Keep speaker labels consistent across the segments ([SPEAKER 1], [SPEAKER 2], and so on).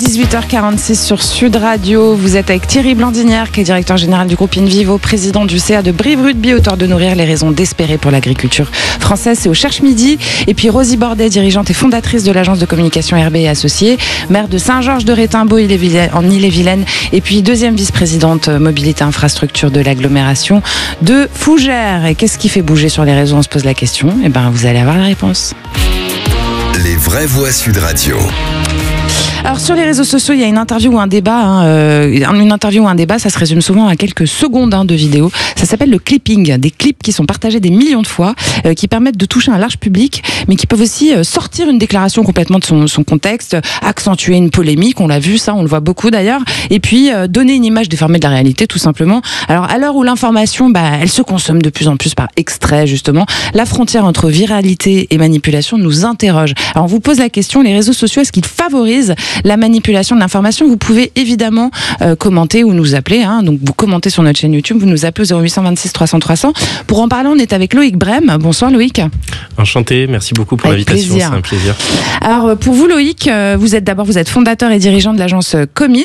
[SPEAKER 1] 18h46 sur Sud Radio. Vous êtes avec Thierry Blandinière, qui est directeur général du groupe InVivo, président du CA de Brive-Rugby, auteur de Nourrir les raisons d'espérer pour l'agriculture française. C'est au Cherche Midi. Et puis Rosie Bordet, dirigeante et fondatrice de l'agence de communication RB et Associés, maire de Saint-Georges-de-Rétimbault en Ille-et-Vilaine. Et puis deuxième vice-présidente mobilité infrastructure de l'agglomération de Fougères. Et qu'est-ce qui fait bouger sur les réseaux? On se pose la question. Et ben, vous allez avoir la réponse.
[SPEAKER 2] Les vraies voix Sud Radio.
[SPEAKER 1] Alors sur les réseaux sociaux, il y a une interview ou un débat. Une interview ou un débat, ça se résume souvent à quelques secondes de vidéo. Ça s'appelle le clipping. Des clips qui sont partagés des millions de fois, qui permettent de toucher un large public, mais qui peuvent aussi sortir une déclaration complètement de son contexte, accentuer une polémique. On l'a vu, ça, on le voit beaucoup d'ailleurs. Et puis donner une image déformée de la réalité, tout simplement. Alors à l'heure où l'information, elle se consomme de plus en plus par extrait, justement, la frontière entre viralité et manipulation nous interroge. Alors on vous pose la question, les réseaux sociaux, est-ce qu'ils favorisent la manipulation de l'information? Vous pouvez évidemment commenter ou nous appeler. Donc vous commentez sur notre chaîne YouTube, vous nous appelez au 0826 300 300. Pour en parler, on est avec Loïc Brem. Bonsoir Loïc.
[SPEAKER 3] Enchanté, merci beaucoup pour l'invitation, c'est un plaisir.
[SPEAKER 1] Alors pour vous Loïc, vous êtes fondateur et dirigeant de l'agence Commit.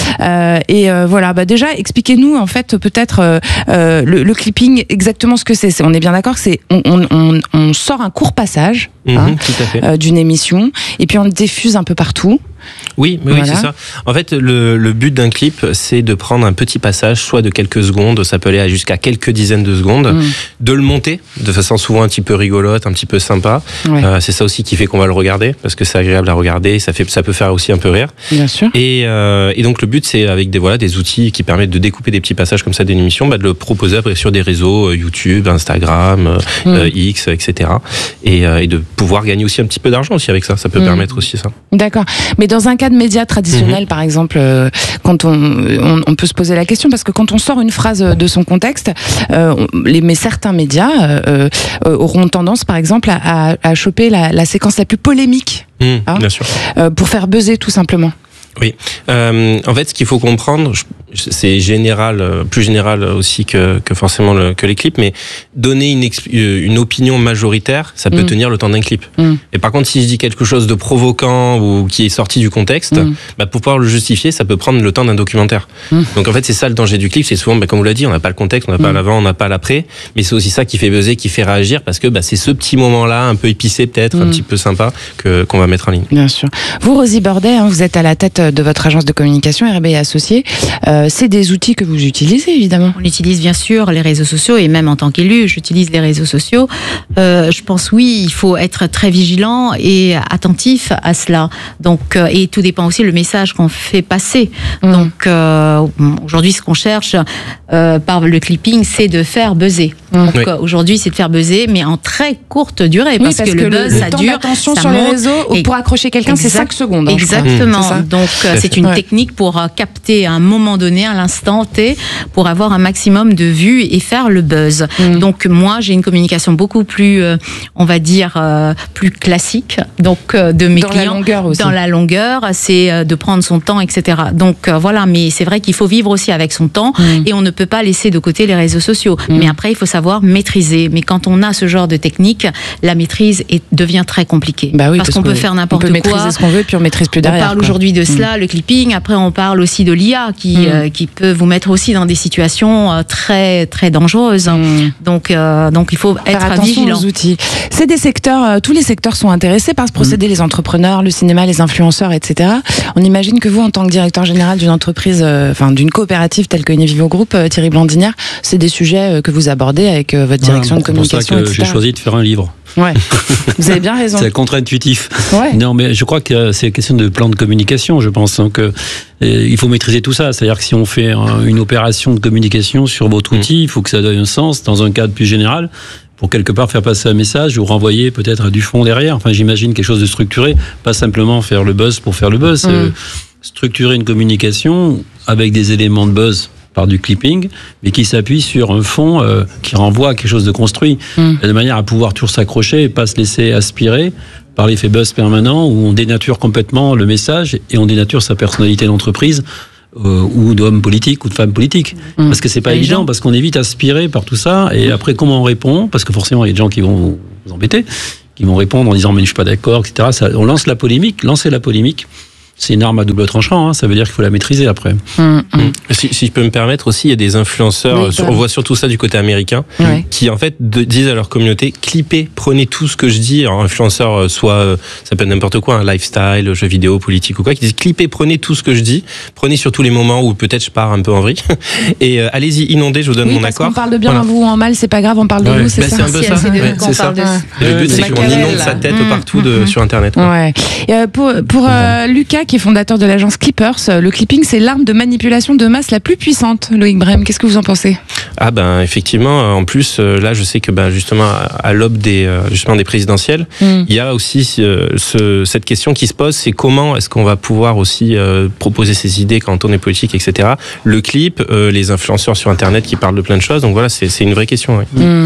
[SPEAKER 1] Déjà expliquez-nous en fait peut-être le clipping, exactement ce que c'est. On est bien d'accord que c'est on sort un court passage
[SPEAKER 3] tout à fait.
[SPEAKER 1] D'une émission et puis on le diffuse un peu partout.
[SPEAKER 3] Oui, c'est ça. En fait, le but d'un clip, c'est de prendre un petit passage, soit de quelques secondes, ça peut aller jusqu'à quelques dizaines de secondes, de le monter de façon souvent un petit peu rigolote, un petit peu sympa. Ouais. C'est ça aussi qui fait qu'on va le regarder, parce que c'est agréable à regarder, ça peut faire aussi un peu rire. Bien sûr. Et donc le but, c'est avec des outils qui permettent de découper des petits passages comme ça d'une émission, de le proposer après sur des réseaux YouTube, Instagram, X, etc. Et de pouvoir gagner aussi un petit peu d'argent aussi avec ça. Ça peut permettre aussi ça.
[SPEAKER 1] D'accord. Mais dans un cas de médias traditionnels, par exemple, quand on peut se poser la question, parce que quand on sort une phrase de son contexte, mais certains médias auront tendance, par exemple, à choper la séquence la plus polémique,
[SPEAKER 3] bien sûr.
[SPEAKER 1] Pour faire buzzer tout simplement.
[SPEAKER 3] Oui. En fait, ce qu'il faut comprendre, c'est plus général aussi que forcément que les clips, mais donner une opinion majoritaire, ça peut tenir le temps d'un clip. Et par contre, si je dis quelque chose de provoquant ou qui est sorti du contexte, pour pouvoir le justifier, ça peut prendre le temps d'un documentaire. Donc en fait, c'est ça le danger du clip, c'est souvent, comme vous l'avez dit, on n'a pas le contexte, on n'a pas l'avant, on n'a pas l'après, mais c'est aussi ça qui fait buzzer, qui fait réagir, parce que c'est ce petit moment-là, un peu épicé peut-être, un petit peu sympa, qu'on va mettre en ligne.
[SPEAKER 1] Bien sûr. Vous, Rosie Bordet, vous êtes à la tête de votre agence de communication RB et Associés. C'est des outils que vous utilisez, évidemment.
[SPEAKER 4] On utilise bien sûr les réseaux sociaux, et même en tant qu'élu, j'utilise les réseaux sociaux. Je pense, oui, il faut être très vigilant et attentif à cela. Donc, et tout dépend aussi le message qu'on fait passer. Donc, aujourd'hui, ce qu'on cherche par le clipping, c'est de faire buzzer. Donc, aujourd'hui, c'est de faire buzzer, mais en très courte durée, parce que le buzz, ça dure.
[SPEAKER 1] Attention sur les réseaux, pour accrocher quelqu'un, c'est 5 secondes.
[SPEAKER 4] Exactement. Donc, c'est une technique pour capter à un moment donné, à l'instant T, pour avoir un maximum de vues et faire le buzz. Donc, moi, j'ai une communication beaucoup plus, on va dire, plus classique. Donc, de mes clients.
[SPEAKER 1] Dans la longueur aussi.
[SPEAKER 4] Dans la longueur, c'est de prendre son temps, etc. Donc, voilà. Mais c'est vrai qu'il faut vivre aussi avec son temps et on ne peut pas laisser de côté les réseaux sociaux. Mais après, il faut savoir maîtriser. Mais quand on a ce genre de technique, la maîtrise devient très compliquée.
[SPEAKER 1] Parce
[SPEAKER 4] qu'on peut faire n'importe quoi.
[SPEAKER 1] On peut maîtriser ce qu'on veut, puis on maîtrise plus derrière.
[SPEAKER 4] On parle aujourd'hui de cela, le clipping. Après, on parle aussi de l'IA qui peut vous mettre aussi dans des situations très, très dangereuses. Donc, il faut être vigilant.
[SPEAKER 1] Aux outils. C'est des secteurs, tous les secteurs sont intéressés par ce procédé, les entrepreneurs, le cinéma, les influenceurs, etc. On imagine que vous, en tant que directeur général d'une entreprise, d'une coopérative telle que InVivo Group, Thierry Blandinière, c'est des sujets que vous abordez avec votre direction de communication,
[SPEAKER 5] c'est pour ça que j'ai choisi de faire un livre.
[SPEAKER 1] Ouais, vous avez bien raison.
[SPEAKER 5] C'est contre-intuitif.
[SPEAKER 1] Ouais.
[SPEAKER 5] Non, mais je crois que c'est question de plan de communication, je pense. Donc, il faut maîtriser tout ça. C'est-à-dire que si on fait une opération de communication sur votre outil, il faut que ça donne un sens dans un cadre plus général, pour quelque part faire passer un message ou renvoyer peut-être du fond derrière. Enfin, j'imagine quelque chose de structuré, pas simplement faire le buzz pour faire le buzz. Structurer une communication avec des éléments de buzz par du clipping, mais qui s'appuie sur un fond qui renvoie à quelque chose de construit, de manière à pouvoir toujours s'accrocher et pas se laisser aspirer par l'effet buzz permanent où on dénature complètement le message et on dénature sa personnalité d'entreprise ou d'homme politique ou de femme politique. Parce que c'est pas évident, parce qu'on est vite aspiré par tout ça, et après comment on répond, parce que forcément il y a des gens qui vont vous embêter, qui vont répondre en disant mais je suis pas d'accord, etc. Ça, on lance la polémique, lancer la polémique. c'est une arme à double tranchant, ça veut dire qu'il faut la maîtriser après.
[SPEAKER 3] Si je peux me permettre aussi, il y a des influenceurs, on voit surtout ça du côté américain, qui en fait disent à leur communauté, clippez, prenez tout ce que je dis. Alors, influenceurs, soit ça peut être n'importe quoi, un lifestyle, jeux vidéo, politique ou quoi, qui disent clippez, prenez tout ce que je dis, prenez surtout les moments où peut-être je pars un peu en vrille, et allez-y, inondez, je vous donne mon accord.
[SPEAKER 1] On parle de bien en vous ou en mal, c'est pas grave, on parle de vous, c'est ça.
[SPEAKER 3] C'est un peu ça. C'est ça. Le but, c'est qu'on inonde sa tête partout sur Internet.
[SPEAKER 1] Pour Lucas, qui est fondateur de l'agence Clippers, le clipping, c'est l'arme de manipulation de masse la plus puissante. Loïc Brem, qu'est-ce que vous en pensez ?
[SPEAKER 3] Effectivement, en plus, là, je sais que justement, à l'aube des présidentielles, il y a aussi cette question qui se pose, c'est comment est-ce qu'on va pouvoir aussi proposer ses idées quand on est politique, etc. Le clip, les influenceurs sur Internet qui parlent de plein de choses, donc voilà, c'est une vraie question.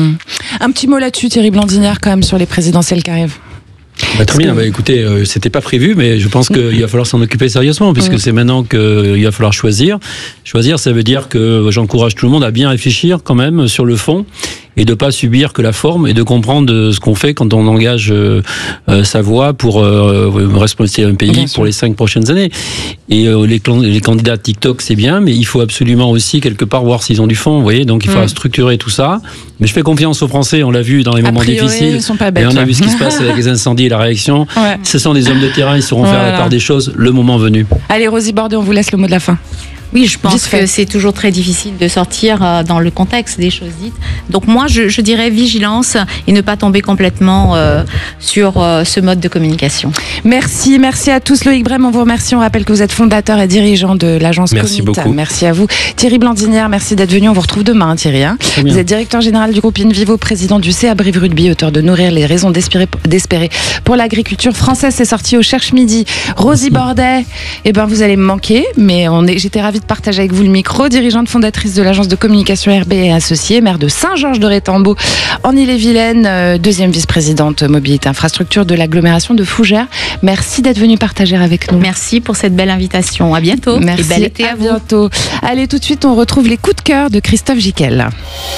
[SPEAKER 1] Un petit mot là-dessus, Thierry Blandinière, quand même, sur les présidentielles qui arrivent.
[SPEAKER 5] Très bien, écoutez, c'était pas prévu, mais je pense qu'il va falloir s'en occuper sérieusement, puisque c'est maintenant qu'il va falloir choisir. Choisir, ça veut dire que j'encourage tout le monde à bien réfléchir quand même sur le fond, et de pas subir que la forme, et de comprendre ce qu'on fait quand on engage sa voix pour responsabiliser un pays pour les 5 prochaines années. Et les candidats TikTok, c'est bien, mais il faut absolument aussi quelque part voir s'ils ont du fond, vous voyez. Donc il faut structurer tout ça. Mais je fais confiance aux Français, on l'a vu dans les moments difficiles.
[SPEAKER 1] Ils sont pas bêtes,
[SPEAKER 5] et on a vu ce qui se passe avec les incendies et la réaction. Ce sont des hommes de terrain, ils sauront faire la part des choses le moment venu.
[SPEAKER 1] Allez, Rosie Bordet, on vous laisse le mot de la fin.
[SPEAKER 4] Oui, je pense que c'est toujours très difficile de sortir dans le contexte des choses dites. Donc moi, je dirais vigilance et ne pas tomber complètement sur ce mode de communication.
[SPEAKER 1] Merci à tous. Loïc Brem, on vous remercie. On rappelle que vous êtes fondateur et dirigeant de l'agence Commit.
[SPEAKER 3] Merci beaucoup.
[SPEAKER 1] Merci à vous. Thierry Blandinière, merci d'être venu. On vous retrouve demain, Thierry. Vous êtes directeur général du groupe Invivo, président du CA Brive Rugby, auteur de Nourrir les raisons d'espérer pour l'agriculture française. C'est sorti au Cherche Midi. Rosie Bordet, vous allez me manquer, mais j'étais ravie de partager avec vous le micro, dirigeante fondatrice de l'agence de communication RB et Associés, maire de Saint-Georges-de-Rétambault en Ille-et-Vilaine, deuxième vice-présidente mobilité infrastructure de l'agglomération de Fougères. Merci d'être venue partager avec nous.
[SPEAKER 4] Merci pour cette belle invitation. À bientôt.
[SPEAKER 1] Merci.
[SPEAKER 4] Et bel été à vous.
[SPEAKER 1] Bientôt. Allez, tout de suite, on retrouve les coups de cœur de Christophe Jiquel.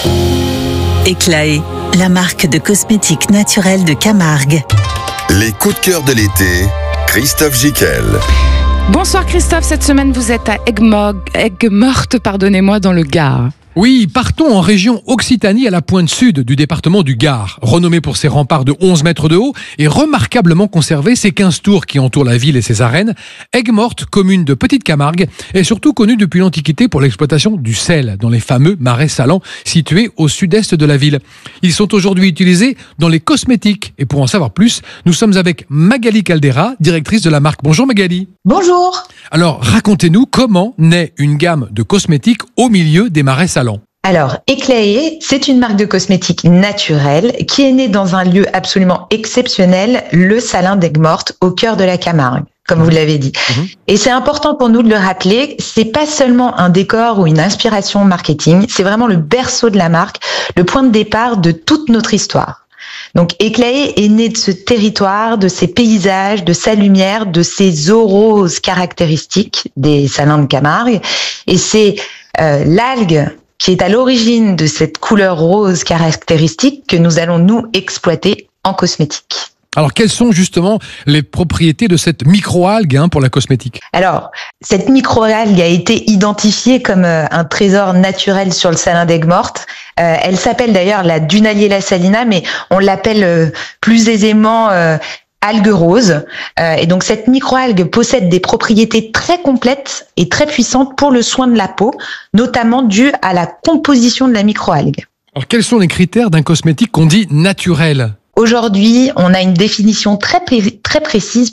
[SPEAKER 6] Éclaé, la marque de cosmétiques naturels de Camargue.
[SPEAKER 2] Les coups de cœur de l'été, Christophe Jiquel.
[SPEAKER 1] Bonsoir Christophe, cette semaine vous êtes à Aigues-Mortes, dans le Gard.
[SPEAKER 7] Oui, partons en région Occitanie à la pointe sud du département du Gard. Renommé pour ses remparts de 11 mètres de haut et remarquablement conservé ses 15 tours qui entourent la ville et ses arènes, Aigues-Mortes, commune de Petite Camargue, est surtout connue depuis l'Antiquité pour l'exploitation du sel dans les fameux marais salants situés au sud-est de la ville. Ils sont aujourd'hui utilisés dans les cosmétiques. Et pour en savoir plus, nous sommes avec Magali Caldera, directrice de la marque. Bonjour Magali.
[SPEAKER 8] Bonjour.
[SPEAKER 7] Alors, racontez-nous comment naît une gamme de cosmétiques au milieu des marais salants.
[SPEAKER 8] Alors, Éclaé, c'est une marque de cosmétiques naturelle qui est née dans un lieu absolument exceptionnel, le Salin d'Aigues-Mortes, au cœur de la Camargue, comme vous l'avez dit. Et c'est important pour nous de le rappeler, c'est pas seulement un décor ou une inspiration marketing, c'est vraiment le berceau de la marque, le point de départ de toute notre histoire. Donc Éclaé est né de ce territoire, de ses paysages, de sa lumière, de ses eaux roses caractéristiques des salins de Camargue. Et c'est l'algue qui est à l'origine de cette couleur rose caractéristique que nous allons nous exploiter en cosmétique.
[SPEAKER 7] Alors, quelles sont justement les propriétés de cette microalgue pour la cosmétique ?
[SPEAKER 8] Alors, cette microalgue a été identifiée comme un trésor naturel sur le Salin d'Aigues-Mortes. Elle s'appelle d'ailleurs la Dunaliella salina, mais on l'appelle plus aisément algue rose. Et donc, cette microalgue possède des propriétés très complètes et très puissantes pour le soin de la peau, notamment dues à la composition de la microalgue.
[SPEAKER 7] Alors, quels sont les critères d'un cosmétique qu'on dit naturel ?
[SPEAKER 8] Aujourd'hui, on a une définition très précise,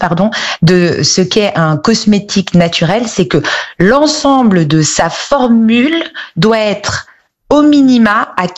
[SPEAKER 8] de ce qu'est un cosmétique naturel. C'est que l'ensemble de sa formule doit être au minima à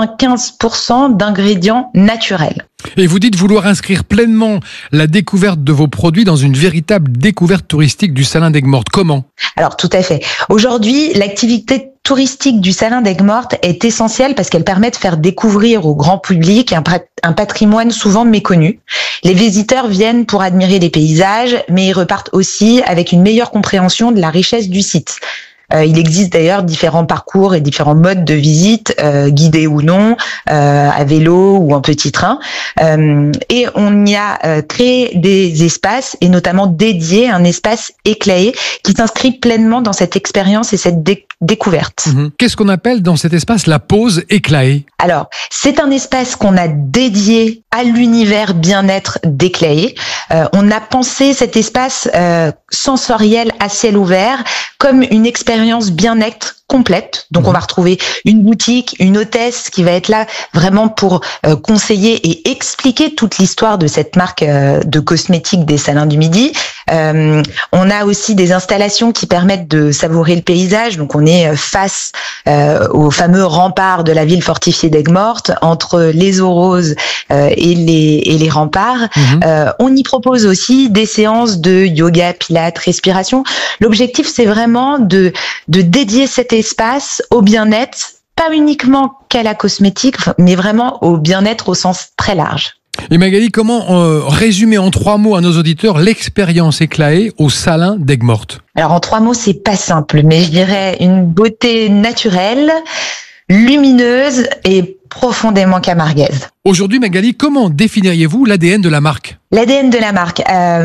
[SPEAKER 8] 95% d'ingrédients naturels.
[SPEAKER 7] Et vous dites vouloir inscrire pleinement la découverte de vos produits dans une véritable découverte touristique du Salin d'Aigues-Mortes. Comment ?
[SPEAKER 8] Alors, tout à fait. Aujourd'hui, l'activité touristique du Salin d'Aigues-Mortes est essentielle parce qu'elle permet de faire découvrir au grand public un patrimoine souvent méconnu. Les visiteurs viennent pour admirer les paysages, mais ils repartent aussi avec une meilleure compréhension de la richesse du site. Il existe d'ailleurs différents parcours et différents modes de visite, guidés ou non, à vélo ou en petit train. Et on y a créé des espaces, et notamment dédié un espace éclairé qui s'inscrit pleinement dans cette expérience et cette découverte.
[SPEAKER 7] Qu'est-ce qu'on appelle dans cet espace la pause éclairée?
[SPEAKER 8] Alors, c'est un espace qu'on a dédié à l'univers bien-être d'Éclaé. On a pensé cet espace sensoriel à ciel ouvert comme une expérience bien-être complète. Donc on va retrouver une boutique, une hôtesse qui va être là vraiment pour conseiller et expliquer toute l'histoire de cette marque de cosmétiques des Salins du Midi. On a aussi des installations qui permettent de savourer le paysage. Donc on est face au fameux rempart de la ville fortifiée d'Aigues-Mortes, entre les eaux roses et les remparts. On y propose aussi des séances de yoga, pilates, respiration. L'objectif, c'est vraiment de dédier cet espace au bien-être, pas uniquement qu'à la cosmétique, mais vraiment au bien-être au sens très large.
[SPEAKER 7] Et Magali, comment résumer en 3 mots à nos auditeurs l'expérience Éclaé au Salin d'Aigues-Mortes?
[SPEAKER 8] Alors en 3 mots, c'est pas simple, mais je dirais une beauté naturelle, lumineuse et profondément camarguaise.
[SPEAKER 7] Aujourd'hui, Magali, comment définiriez-vous l'ADN de la marque?
[SPEAKER 8] L'ADN de la marque,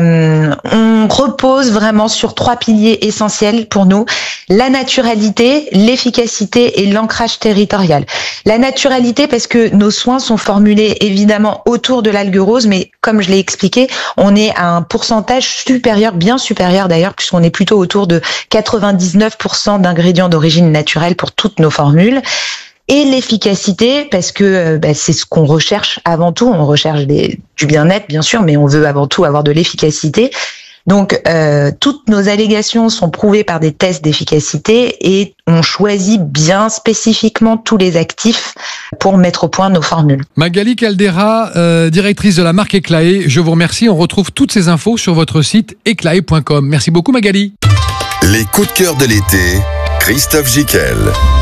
[SPEAKER 8] on repose vraiment sur 3 piliers essentiels pour nous: la naturalité, l'efficacité et l'ancrage territorial. La naturalité parce que nos soins sont formulés évidemment autour de l'algue rose, mais comme je l'ai expliqué, on est à un pourcentage supérieur, bien supérieur d'ailleurs, puisqu'on est plutôt autour de 99% d'ingrédients d'origine naturelle pour toutes nos formules. Et l'efficacité, parce que c'est ce qu'on recherche avant tout. On recherche du bien-être, bien sûr, mais on veut avant tout avoir de l'efficacité. Donc, toutes nos allégations sont prouvées par des tests d'efficacité et on choisit bien spécifiquement tous les actifs pour mettre au point nos formules.
[SPEAKER 7] Magali Caldera, directrice de la marque Éclaé, je vous remercie. On retrouve toutes ces infos sur votre site éclaé.com. Merci beaucoup, Magali.
[SPEAKER 2] Les coups de cœur de l'été, Christophe Jiquel.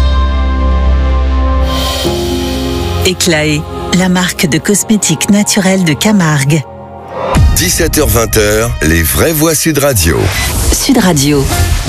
[SPEAKER 6] Éclaé, la marque de cosmétiques naturels de Camargue.
[SPEAKER 2] 17h-20h, les vraies voix Sud Radio.
[SPEAKER 6] Sud Radio.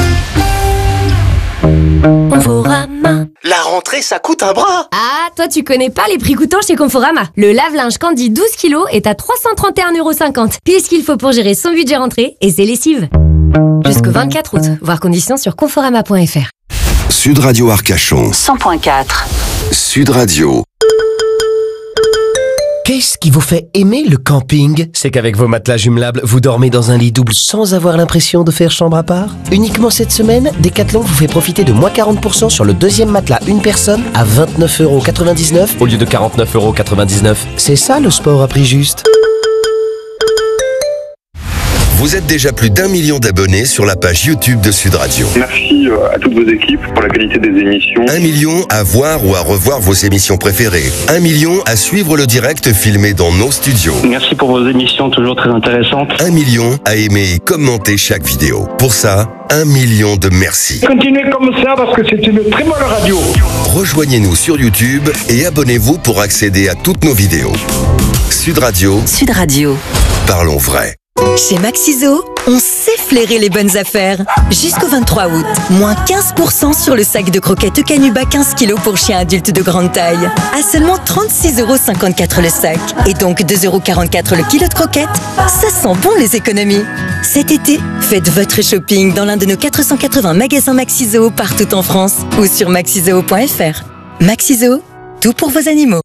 [SPEAKER 9] Conforama. La rentrée, ça coûte un bras.
[SPEAKER 10] Ah, toi tu connais pas les prix coûtants chez Conforama. Le lave-linge Candy 12 kg est à 331,50€. Pile ce qu'il faut pour gérer son budget rentrée et ses lessives. Jusqu'au 24 août. Voir conditions sur conforama.fr.
[SPEAKER 2] Sud Radio Arcachon.
[SPEAKER 6] 100.4.
[SPEAKER 2] Sud Radio.
[SPEAKER 9] Qu'est-ce qui vous fait aimer le camping? C'est qu'avec vos matelas jumelables, vous dormez dans un lit double sans avoir l'impression de faire chambre à part. Uniquement cette semaine, Decathlon vous fait profiter de moins 40% sur le deuxième matelas une personne à 29,99€ au lieu de 49,99€. C'est ça le sport à prix juste.
[SPEAKER 2] Vous êtes déjà plus d'1 million d'abonnés sur la page YouTube de Sud Radio.
[SPEAKER 11] Merci à toutes vos équipes pour la qualité des émissions.
[SPEAKER 2] 1 million à voir ou à revoir vos émissions préférées. 1 million à suivre le direct filmé dans nos studios.
[SPEAKER 11] Merci pour vos émissions toujours très intéressantes.
[SPEAKER 2] 1 million à aimer et commenter chaque vidéo. Pour ça, 1 million de merci.
[SPEAKER 11] Continuez comme ça parce que c'est une très bonne radio.
[SPEAKER 2] Rejoignez-nous sur YouTube et abonnez-vous pour accéder à toutes nos vidéos. Sud Radio.
[SPEAKER 6] Sud Radio.
[SPEAKER 2] Parlons vrai.
[SPEAKER 12] Chez Maxiso, on sait flairer les bonnes affaires. Jusqu'au 23 août, moins 15% sur le sac de croquettes Canuba 15 kg pour chiens adultes de grande taille. À seulement 36,54€ le sac. Et donc 2,44€ le kilo de croquettes. Ça sent bon les économies. Cet été, faites votre shopping dans l'un de nos 480 magasins Maxiso partout en France ou sur maxiso.fr. Maxiso, tout pour vos animaux.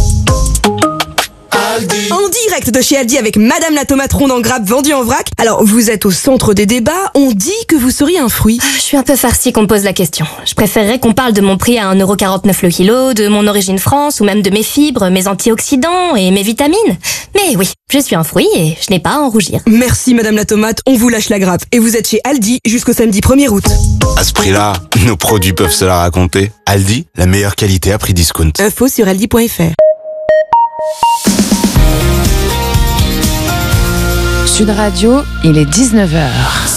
[SPEAKER 13] En direct de chez Aldi avec Madame la tomate ronde en grappe vendue en vrac. Alors, vous êtes au centre des débats, on dit que vous seriez un fruit.
[SPEAKER 10] Je suis un peu farcie qu'on me pose la question. Je préférerais qu'on parle de mon prix à 1,49€ le kilo, de mon origine France, ou même de mes fibres, mes antioxydants et mes vitamines. Mais oui, je suis un fruit et je n'ai pas à en rougir.
[SPEAKER 13] Merci Madame la tomate, on vous lâche la grappe. Et vous êtes chez Aldi jusqu'au samedi 1er août.
[SPEAKER 14] À ce prix-là, nos produits peuvent se la raconter. Aldi, la meilleure qualité à prix discount.
[SPEAKER 13] Info sur aldi.fr.
[SPEAKER 1] Sud Radio, il est 19h.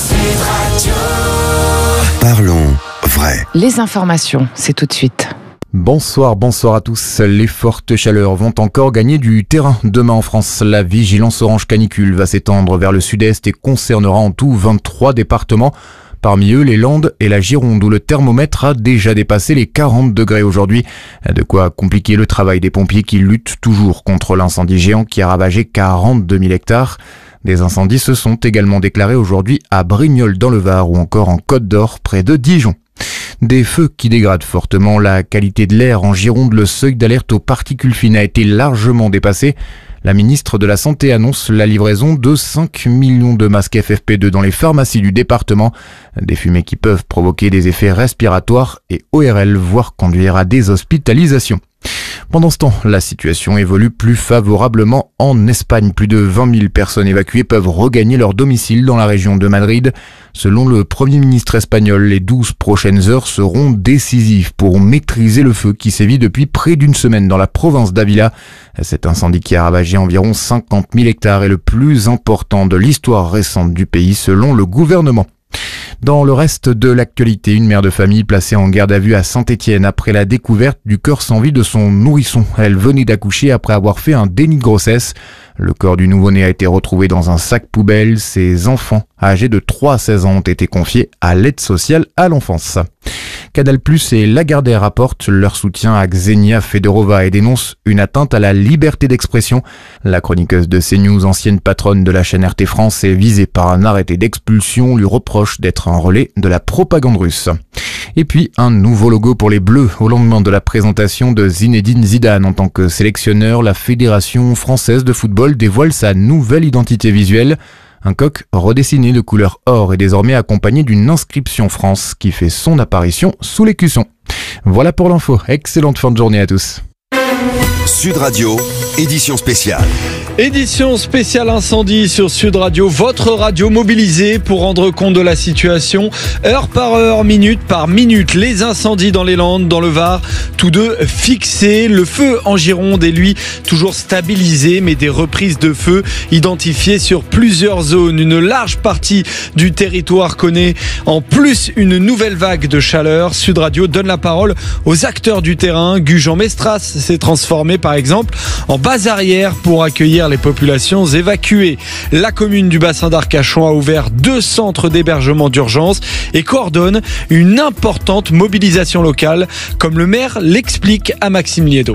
[SPEAKER 2] Parlons vrai.
[SPEAKER 1] Les informations, c'est tout de suite.
[SPEAKER 15] Bonsoir à tous. Les fortes chaleurs vont encore gagner du terrain demain en France. La vigilance orange canicule va s'étendre vers le sud-est et concernera en tout 23 départements. Parmi eux, les Landes et la Gironde où le thermomètre a déjà dépassé les 40 degrés aujourd'hui. De quoi compliquer le travail des pompiers qui luttent toujours contre l'incendie géant qui a ravagé 42 000 hectares. Des incendies se sont également déclarés aujourd'hui à Brignoles dans le Var ou encore en Côte d'Or près de Dijon. Des feux qui dégradent fortement la qualité de l'air en Gironde. Le seuil d'alerte aux particules fines a été largement dépassé. La ministre de la Santé annonce la livraison de 5 millions de masques FFP2 dans les pharmacies du département. Des fumées qui peuvent provoquer des effets respiratoires et ORL, voire conduire à des hospitalisations. Pendant ce temps, la situation évolue plus favorablement en Espagne. Plus de 20 000 personnes évacuées peuvent regagner leur domicile dans la région de Madrid. Selon le Premier ministre espagnol, les 12 prochaines heures seront décisives pour maîtriser le feu qui sévit depuis près d'une semaine dans la province d'Ávila. Cet incendie qui a ravagé environ 50 000 hectares est le plus important de l'histoire récente du pays selon le gouvernement. Dans le reste de l'actualité, une mère de famille placée en garde à vue à Saint-Étienne après la découverte du corps sans vie de son nourrisson. Elle venait d'accoucher après avoir fait un déni de grossesse. Le corps du nouveau-né a été retrouvé dans un sac poubelle. Ses enfants, âgés de 3 à 16 ans, ont été confiés à l'aide sociale à l'enfance. Canal+ et Lagardère apportent leur soutien à Xenia Fedorova et dénoncent une atteinte à la liberté d'expression. La chroniqueuse de CNews, ancienne patronne de la chaîne RT France, est visée par un arrêté d'expulsion, lui reproche d'être un relais de la propagande russe. Et puis, un nouveau logo pour les Bleus. Au lendemain de la présentation de Zinedine Zidane en tant que sélectionneur, la Fédération française de football dévoile sa nouvelle identité visuelle. Un coq redessiné de couleur or est désormais accompagné d'une inscription France qui fait son apparition sous l'écusson. Voilà pour l'info. Excellente fin de journée à tous.
[SPEAKER 2] Sud Radio, édition spéciale.
[SPEAKER 16] Édition spéciale incendie sur Sud Radio, votre radio mobilisée pour rendre compte de la situation, heure par heure, minute par minute. Les incendies dans les Landes, dans le Var, tous deux fixés. Le feu en Gironde est lui toujours stabilisé, mais des reprises de feu identifiées sur plusieurs zones. Une large partie du territoire connaît en plus une nouvelle vague de chaleur. Sud Radio donne la parole aux acteurs du terrain. Gujan-Mestras s'est transformé par exemple en base arrière pour accueillir les populations évacuées. La commune du bassin d'Arcachon a ouvert 2 centres d'hébergement d'urgence et coordonne une importante mobilisation locale, comme le maire l'explique à Maxime Liedo.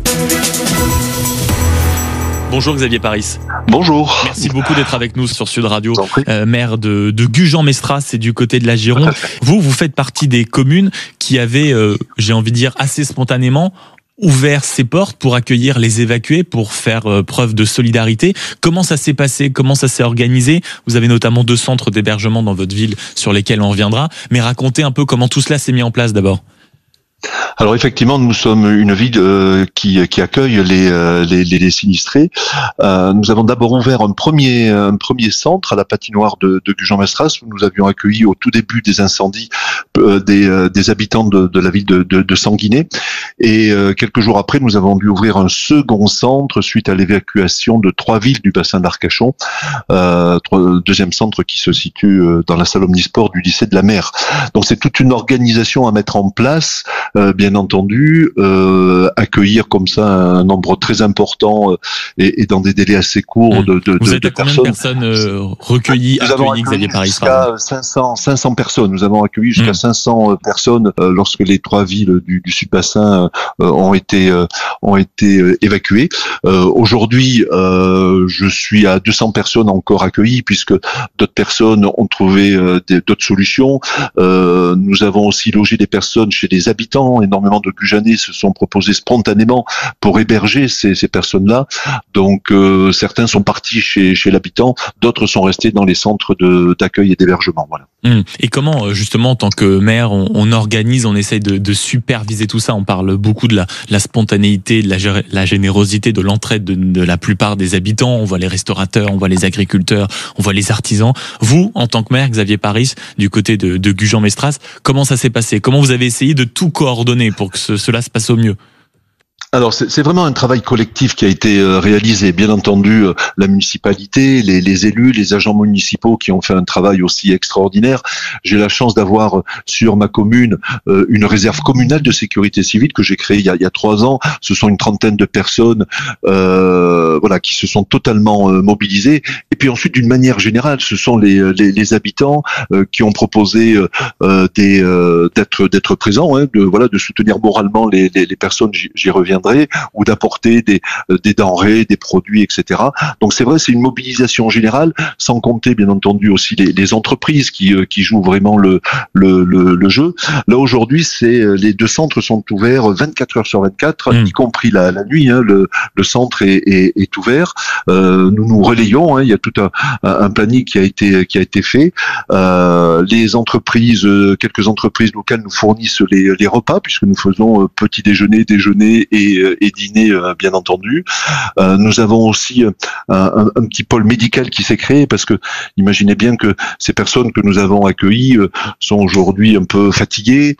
[SPEAKER 17] Bonjour Xavier Paris.
[SPEAKER 18] Bonjour.
[SPEAKER 17] Merci beaucoup d'être avec nous sur Sud Radio. Maire de Gujan-Mestras, c'est du côté de la Gironde. Vous faites partie des communes qui avaient, j'ai envie de dire, assez spontanément ouvert ses portes pour accueillir les évacués, pour faire preuve de solidarité. Comment ça s'est passé? Comment ça s'est organisé? Vous avez notamment 2 centres d'hébergement dans votre ville sur lesquels on reviendra. Mais racontez un peu comment tout cela s'est mis en place d'abord.
[SPEAKER 18] Alors effectivement, nous sommes une ville qui accueille les sinistrés. Nous avons d'abord ouvert un premier centre à la patinoire de Gujan-Mestras où nous avions accueilli au tout début des incendies des habitants de la ville de Sanguinet. Et quelques jours après, nous avons dû ouvrir un second centre suite à l'évacuation de 3 villes du bassin d'Arcachon. Deuxième centre qui se situe dans la salle omnisport du lycée de la Mer. Donc c'est toute une organisation à mettre en place. Bien entendu, accueillir comme ça un nombre très important et dans des délais assez courts de
[SPEAKER 17] Vous êtes à combien de personnes recueillies, Xavier Paris?
[SPEAKER 18] Jusqu'à 500 personnes. Nous avons accueilli jusqu'à 500 personnes lorsque les 3 villes du Sud-Bassin ont été évacuées. Aujourd'hui, je suis à 200 personnes encore accueillies puisque d'autres personnes ont trouvé d'autres solutions. Nous avons aussi logé des personnes chez des habitants. Énormément de Gujanais se sont proposés spontanément pour héberger ces personnes-là. Donc certains sont partis chez l'habitant, d'autres sont restés dans les centres d'accueil et d'hébergement. Voilà.
[SPEAKER 17] Et comment justement en tant que maire on organise, on essaye de superviser tout ça? On parle beaucoup de la spontanéité, de la générosité, de l'entraide de la plupart des habitants. On voit les restaurateurs, on voit les agriculteurs, on voit les artisans. Vous, en tant que maire, Xavier Paris, du côté de Gujan-Mestras, comment ça s'est passé? Comment vous avez essayé de tout coordonner pour que cela se passe au mieux?
[SPEAKER 18] Alors c'est vraiment un travail collectif qui a été réalisé. Bien entendu, la municipalité, les élus, les agents municipaux qui ont fait un travail aussi extraordinaire. J'ai la chance d'avoir sur ma commune une réserve communale de sécurité civile que j'ai créée il y a 3 ans. Ce sont une trentaine de personnes voilà, qui se sont totalement mobilisées. Et puis ensuite, d'une manière générale, ce sont les habitants qui ont proposé d'être présents, hein, de soutenir moralement les personnes. J'y reviendrai. Ou d'apporter des denrées, des produits, etc. Donc c'est vrai, c'est une mobilisation générale, sans compter bien entendu aussi les entreprises qui jouent vraiment le jeu. Là aujourd'hui, les 2 centres sont ouverts 24 heures sur 24, y compris la nuit. Hein, le centre est ouvert. Nous relayons. Hein, il y a tout un planning qui a été fait. Les entreprises, quelques entreprises locales nous fournissent les repas puisque nous faisons petit déjeuner et dîner, bien entendu. Nous avons aussi un petit pôle médical qui s'est créé parce que imaginez bien que ces personnes que nous avons accueillies sont aujourd'hui un peu fatiguées,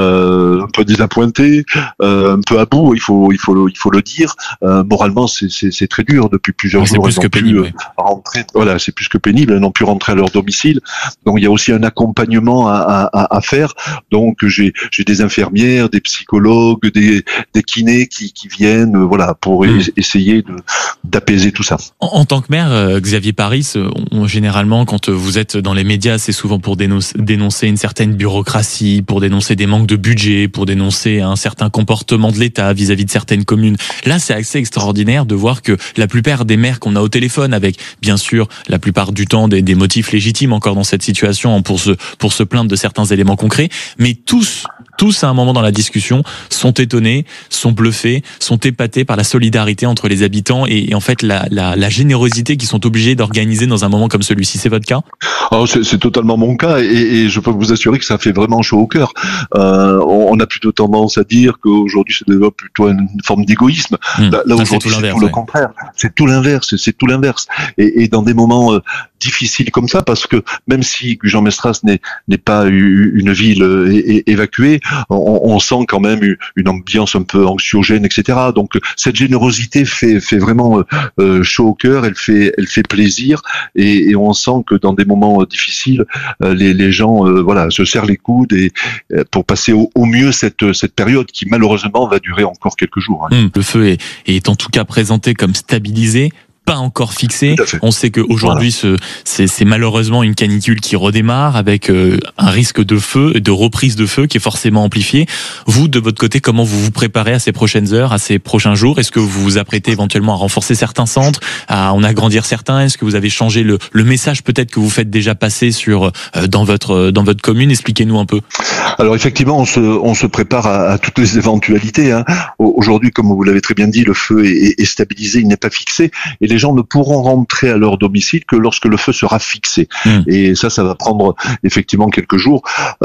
[SPEAKER 18] un peu désappointées, un peu à bout. Il faut le dire. Moralement, c'est très dur depuis plusieurs jours.
[SPEAKER 17] C'est plus que pénible.
[SPEAKER 18] Rentrer. Voilà, c'est plus que pénible. Elles n'ont pu rentrer à leur domicile. Donc il y a aussi un accompagnement à faire. Donc j'ai des infirmières, des psychologues, des kinés qui viennent, voilà, pour essayer d'apaiser tout ça.
[SPEAKER 17] En tant que maire, Xavier Paris, généralement, quand vous êtes dans les médias, c'est souvent pour dénoncer une certaine bureaucratie, pour dénoncer des manques de budget, pour dénoncer un certain comportement de l'État vis-à-vis de certaines communes. Là, c'est assez extraordinaire de voir que la plupart des maires qu'on a au téléphone, avec bien sûr la plupart du temps des motifs légitimes encore dans cette situation pour se plaindre de certains éléments concrets, mais tous à un moment dans la discussion sont étonnés, sont bluffés, sont épatés par la solidarité entre les habitants et en fait la générosité qu'ils sont obligés d'organiser dans un moment comme celui-ci. C'est votre cas?
[SPEAKER 18] C'est totalement mon cas et je peux vous assurer que ça fait vraiment chaud au cœur. On a plutôt tendance à dire qu'aujourd'hui se développe plutôt une forme d'égoïsme. Là aujourd'hui c'est tout le contraire. C'est tout l'inverse. Et dans des moments difficile comme ça, parce que même si Gujan-Mestras n'est pas une ville évacuée, on sent quand même une ambiance un peu anxiogène, etc. Donc cette générosité fait vraiment chaud au cœur, elle fait plaisir, et on sent que dans des moments difficiles, les gens voilà, se serrent les coudes et pour passer au mieux cette période qui malheureusement va durer encore quelques jours. Hein.
[SPEAKER 17] Le feu est en tout cas présenté comme stabilisé, pas encore fixé. On sait qu'aujourd'hui, c'est malheureusement une canicule qui redémarre avec un risque de feu, de reprise de feu qui est forcément amplifié. Vous, de votre côté, comment vous vous préparez à ces prochaines heures, à ces prochains jours? Est-ce que vous vous apprêtez éventuellement à renforcer certains centres, à en agrandir certains? Est-ce que vous avez changé le message peut-être que vous faites déjà passer dans votre commune? Expliquez-nous un peu.
[SPEAKER 18] Alors effectivement, on se prépare à toutes les éventualités. Hein. Aujourd'hui, comme vous l'avez très bien dit, le feu est stabilisé, il n'est pas fixé, et les gens ne pourront rentrer à leur domicile que lorsque le feu sera fixé. Et ça va prendre effectivement quelques jours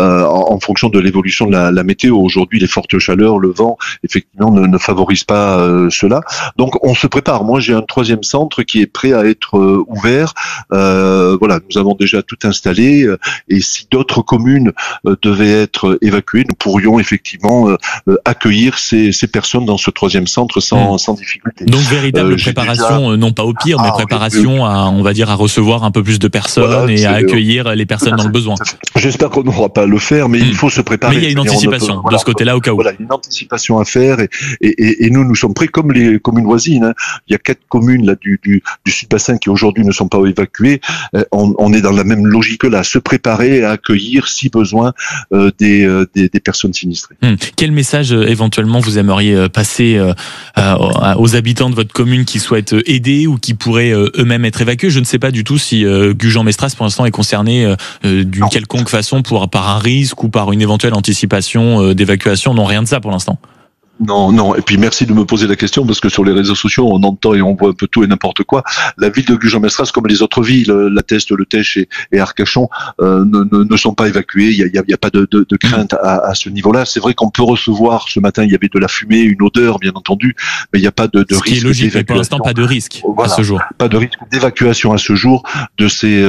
[SPEAKER 18] en fonction de l'évolution de la météo. Aujourd'hui, les fortes chaleurs, le vent, effectivement, ne favorisent pas cela. Donc, on se prépare. Moi, j'ai un 3e centre qui est prêt à être ouvert. Voilà, nous avons déjà tout installé. Et si d'autres communes devaient être évacuées, nous pourrions effectivement accueillir ces personnes dans ce 3e centre sans difficulté.
[SPEAKER 17] Donc, véritable préparation, non pas au pire, mais préparation à, on va dire, à recevoir un peu plus de personnes et à accueillir les personnes dans le besoin.
[SPEAKER 18] J'espère qu'on n'aura pas à le faire, mais il faut se préparer.
[SPEAKER 17] Mais il y a une anticipation de ce côté-là au cas où.
[SPEAKER 18] Voilà, une anticipation à faire et nous sommes prêts comme les communes voisines. Hein. Il y a 4 communes là du Sud-Bassin qui aujourd'hui ne sont pas évacuées. On est dans la même logique là, se préparer à accueillir si besoin des personnes sinistrées.
[SPEAKER 17] Quel message éventuellement vous aimeriez passer aux habitants de votre commune qui souhaitent aider ou qui pourraient eux-mêmes être évacués? Je ne sais pas du tout si Gujan-Mestras pour l'instant est concerné d'une quelconque façon par un risque ou par une éventuelle anticipation d'évacuation. Non, rien de ça pour l'instant.
[SPEAKER 18] Non. Et puis merci de me poser la question parce que sur les réseaux sociaux, on entend et on voit un peu tout et n'importe quoi. La ville de Gujan-Mestras, comme les autres villes, La Teste, Le Tech et Arcachon, ne sont pas évacuées. Il y a pas de crainte à ce niveau-là. C'est vrai qu'on peut recevoir ce matin, il y avait de la fumée, une odeur, bien entendu, mais il n'y a pas de risque.
[SPEAKER 17] Ce qui est logique, mais pour l'instant, pas de risque à ce jour.
[SPEAKER 18] Pas de risque d'évacuation à ce jour de ces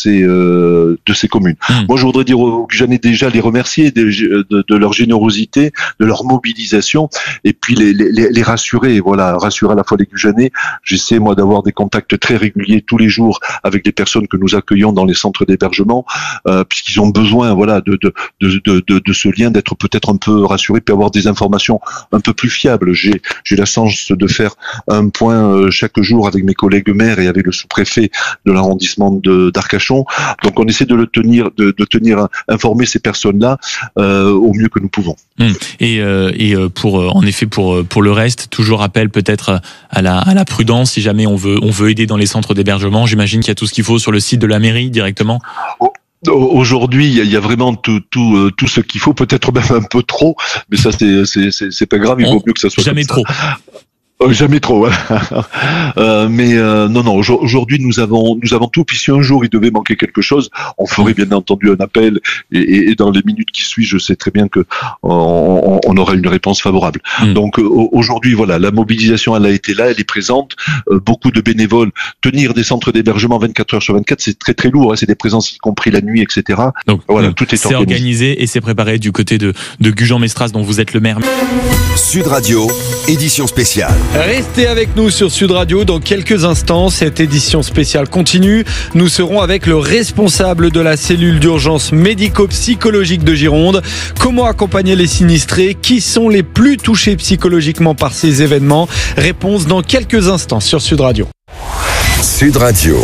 [SPEAKER 18] communes. Moi, je voudrais dire aux Gujanais déjà les remercier de leur générosité, de leur mobilisation. habitants, et puis les rassurer, voilà, rassurer à la fois les Gujanais. J'essaie moi d'avoir des contacts très réguliers tous les jours avec des personnes que nous accueillons dans les centres d'hébergement, puisqu'ils ont besoin, voilà, de ce lien, d'être peut-être un peu rassurés, puis avoir des informations un peu plus fiables. J'ai la chance de faire un point chaque jour avec mes collègues maires et avec le sous-préfet de l'arrondissement d'Arcachon. Donc on essaie de tenir informer ces personnes-là au mieux que nous pouvons.
[SPEAKER 17] Et en effet pour le reste, toujours appel peut-être à la prudence si jamais on veut aider dans les centres d'hébergement. J'imagine qu'il y a tout ce qu'il faut sur le site de la mairie directement.
[SPEAKER 18] Aujourd'hui, il y a vraiment tout ce qu'il faut, peut-être même un peu trop, mais ça c'est pas grave, il vaut mieux que ça soit
[SPEAKER 17] jamais trop.
[SPEAKER 18] Jamais trop, voilà. Mais non. Aujourd'hui, nous avons tout. Puis si un jour il devait manquer quelque chose, on ferait bien entendu un appel. Et dans les minutes qui suivent, je sais très bien que on aura une réponse favorable. Donc aujourd'hui, voilà, la mobilisation, elle a été là, elle est présente. Beaucoup de bénévoles. Tenir des centres d'hébergement 24 heures sur 24, c'est très très lourd. C'est des présences y compris la nuit, etc.
[SPEAKER 17] Donc
[SPEAKER 18] voilà, tout est
[SPEAKER 17] organisé et c'est préparé du côté de Gujan-Mestras, dont vous êtes le maire.
[SPEAKER 2] Sud Radio, édition spéciale.
[SPEAKER 16] Restez avec nous sur Sud Radio. Dans quelques instants, cette édition spéciale continue. Nous serons avec le responsable de la cellule d'urgence médico-psychologique de Gironde. Comment accompagner les sinistrés? Qui sont les plus touchés psychologiquement par ces événements? Réponse dans quelques instants sur Sud Radio.
[SPEAKER 2] Sud Radio.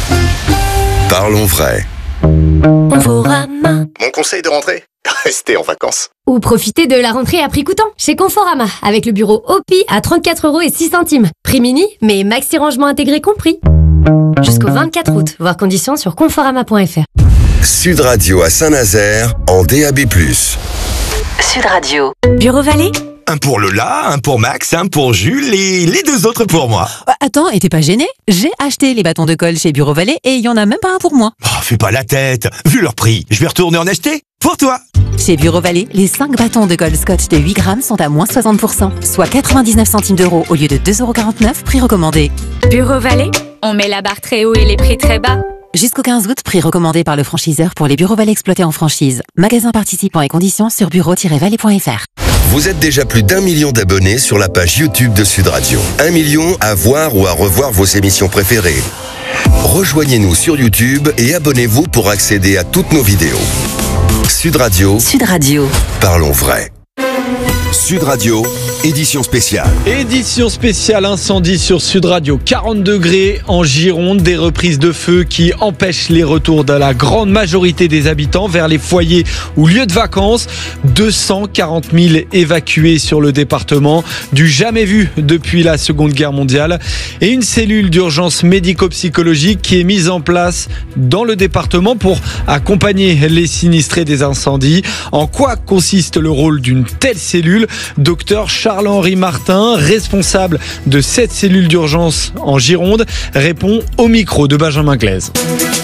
[SPEAKER 2] Parlons vrai.
[SPEAKER 10] Conforama.
[SPEAKER 19] Mon conseil de rentrée, restez en vacances.
[SPEAKER 10] Ou profitez de la rentrée à prix coûtant chez Conforama avec le bureau OPI à 34,06 €. Prix mini, mais maxi rangement intégré compris. Jusqu'au 24 août, voir conditions sur conforama.fr.
[SPEAKER 2] Sud Radio à Saint-Nazaire en DAB+.
[SPEAKER 12] Sud Radio.
[SPEAKER 10] Bureau Vallée.
[SPEAKER 19] Un pour Lola, un pour Max, un pour Jules et les deux autres pour moi.
[SPEAKER 20] Attends, et t'es pas gêné? J'ai acheté les bâtons de colle chez Bureau Vallée et il y en a même pas un pour moi.
[SPEAKER 19] Oh, fais pas la tête. Vu leur prix, je vais retourner en acheter pour toi.
[SPEAKER 20] Chez Bureau Vallée, les 5 bâtons de colle Scotch de 8 grammes sont à moins 60%, soit 99 centimes d'euros au lieu de 2,49 €, prix recommandé.
[SPEAKER 10] Bureau Vallée, on met la barre très haut et les prix très bas.
[SPEAKER 20] Jusqu'au 15 août, prix recommandé par le franchiseur pour les Bureaux Vallée exploités en franchise. Magasins participants et conditions sur bureau-vallée.fr.
[SPEAKER 2] Vous êtes déjà plus d'1 million d'abonnés sur la page YouTube de Sud Radio. 1 million à voir ou à revoir vos émissions préférées. Rejoignez-nous sur YouTube et abonnez-vous pour accéder à toutes nos vidéos. Sud Radio.
[SPEAKER 12] Sud Radio.
[SPEAKER 2] Parlons vrai. Sud Radio, édition spéciale.
[SPEAKER 16] Édition spéciale incendie sur Sud Radio. 40 degrés en Gironde, des reprises de feu qui empêchent les retours de la grande majorité des habitants vers les foyers ou lieux de vacances. 240 000 évacués sur le département, du jamais vu depuis la Seconde Guerre mondiale. Et une cellule d'urgence médico-psychologique qui est mise en place dans le département pour accompagner les sinistrés des incendies. En quoi consiste le rôle d'une telle cellule? Docteur Charles-Henri Martin, responsable de cette cellule d'urgence en Gironde, répond au micro de Benjamin Glaise.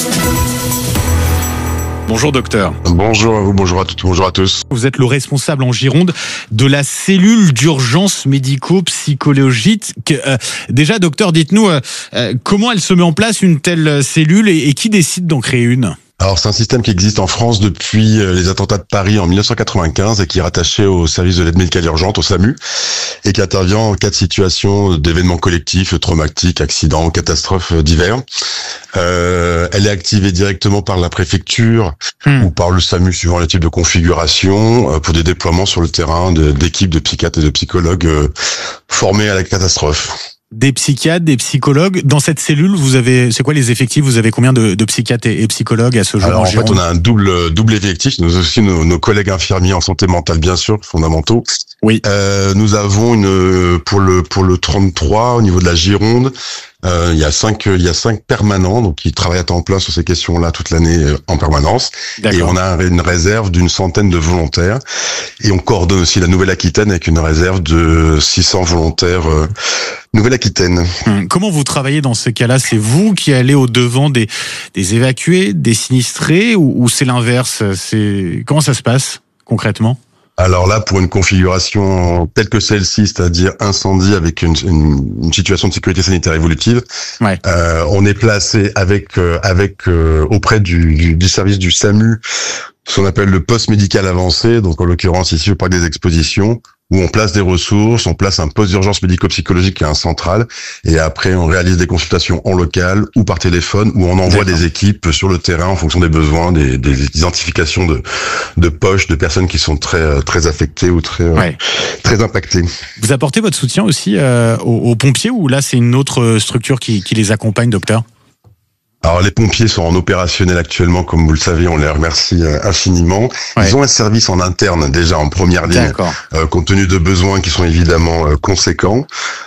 [SPEAKER 21] Bonjour docteur.
[SPEAKER 22] Bonjour à vous, bonjour à toutes, bonjour à tous.
[SPEAKER 21] Vous êtes le responsable en Gironde de la cellule d'urgence médico-psychologique. Déjà docteur, dites-nous comment elle se met en place une telle cellule et qui décide d'en créer une ?
[SPEAKER 22] Alors c'est un système qui existe en France depuis les attentats de Paris en 1995 et qui est rattaché au service de l'aide médicale urgente, au SAMU, et qui intervient en cas de situation d'événements collectifs, traumatiques, accidents, catastrophes divers. Elle est activée directement par la préfecture ou par le SAMU suivant les types de configuration pour des déploiements sur le terrain d'équipes de psychiatres et de psychologues formés à la catastrophe.
[SPEAKER 21] Des psychiatres, des psychologues. Dans cette cellule, c'est quoi les effectifs? Vous avez combien de psychiatres et psychologues à ce jour?
[SPEAKER 22] Alors, en fait, on a un double effectif. Nous aussi nos collègues infirmiers en santé mentale, bien sûr, fondamentaux.
[SPEAKER 21] Oui.
[SPEAKER 22] Nous avons pour le 33 au niveau de la Gironde. Il y a 5 permanents donc qui travaillent à temps plein sur ces questions-là toute l'année en permanence.
[SPEAKER 21] D'accord.
[SPEAKER 22] Et on a une réserve d'une centaine de volontaires et on coordonne aussi la Nouvelle-Aquitaine avec une réserve de 600 volontaires Nouvelle-Aquitaine.
[SPEAKER 21] Comment vous travaillez dans ces cas-là? C'est vous qui allez au devant des évacués, des sinistrés ou c'est l'inverse? Comment ça se passe concrètement?
[SPEAKER 22] Alors là, pour une configuration telle que celle-ci, c'est-à-dire incendie avec une situation de sécurité sanitaire évolutive,
[SPEAKER 21] ouais.
[SPEAKER 22] On est placé auprès du service du SAMU ce qu'on appelle le post-médical avancé, donc en l'occurrence ici au Parc des Expositions, où on place des ressources, on place un poste d'urgence médico-psychologique qui est un central, et après on réalise des consultations en local ou par téléphone, où on envoie des équipes sur le terrain en fonction des besoins, des identifications de poches, de personnes qui sont très affectées ou très impactées.
[SPEAKER 21] Vous apportez votre soutien aussi aux pompiers, ou là c'est une autre structure qui les accompagne, docteur ?
[SPEAKER 22] Alors les pompiers sont en opérationnel actuellement, comme vous le savez, on les remercie infiniment. Ils ont un service en interne déjà en première ligne, compte tenu de besoins qui sont évidemment conséquents.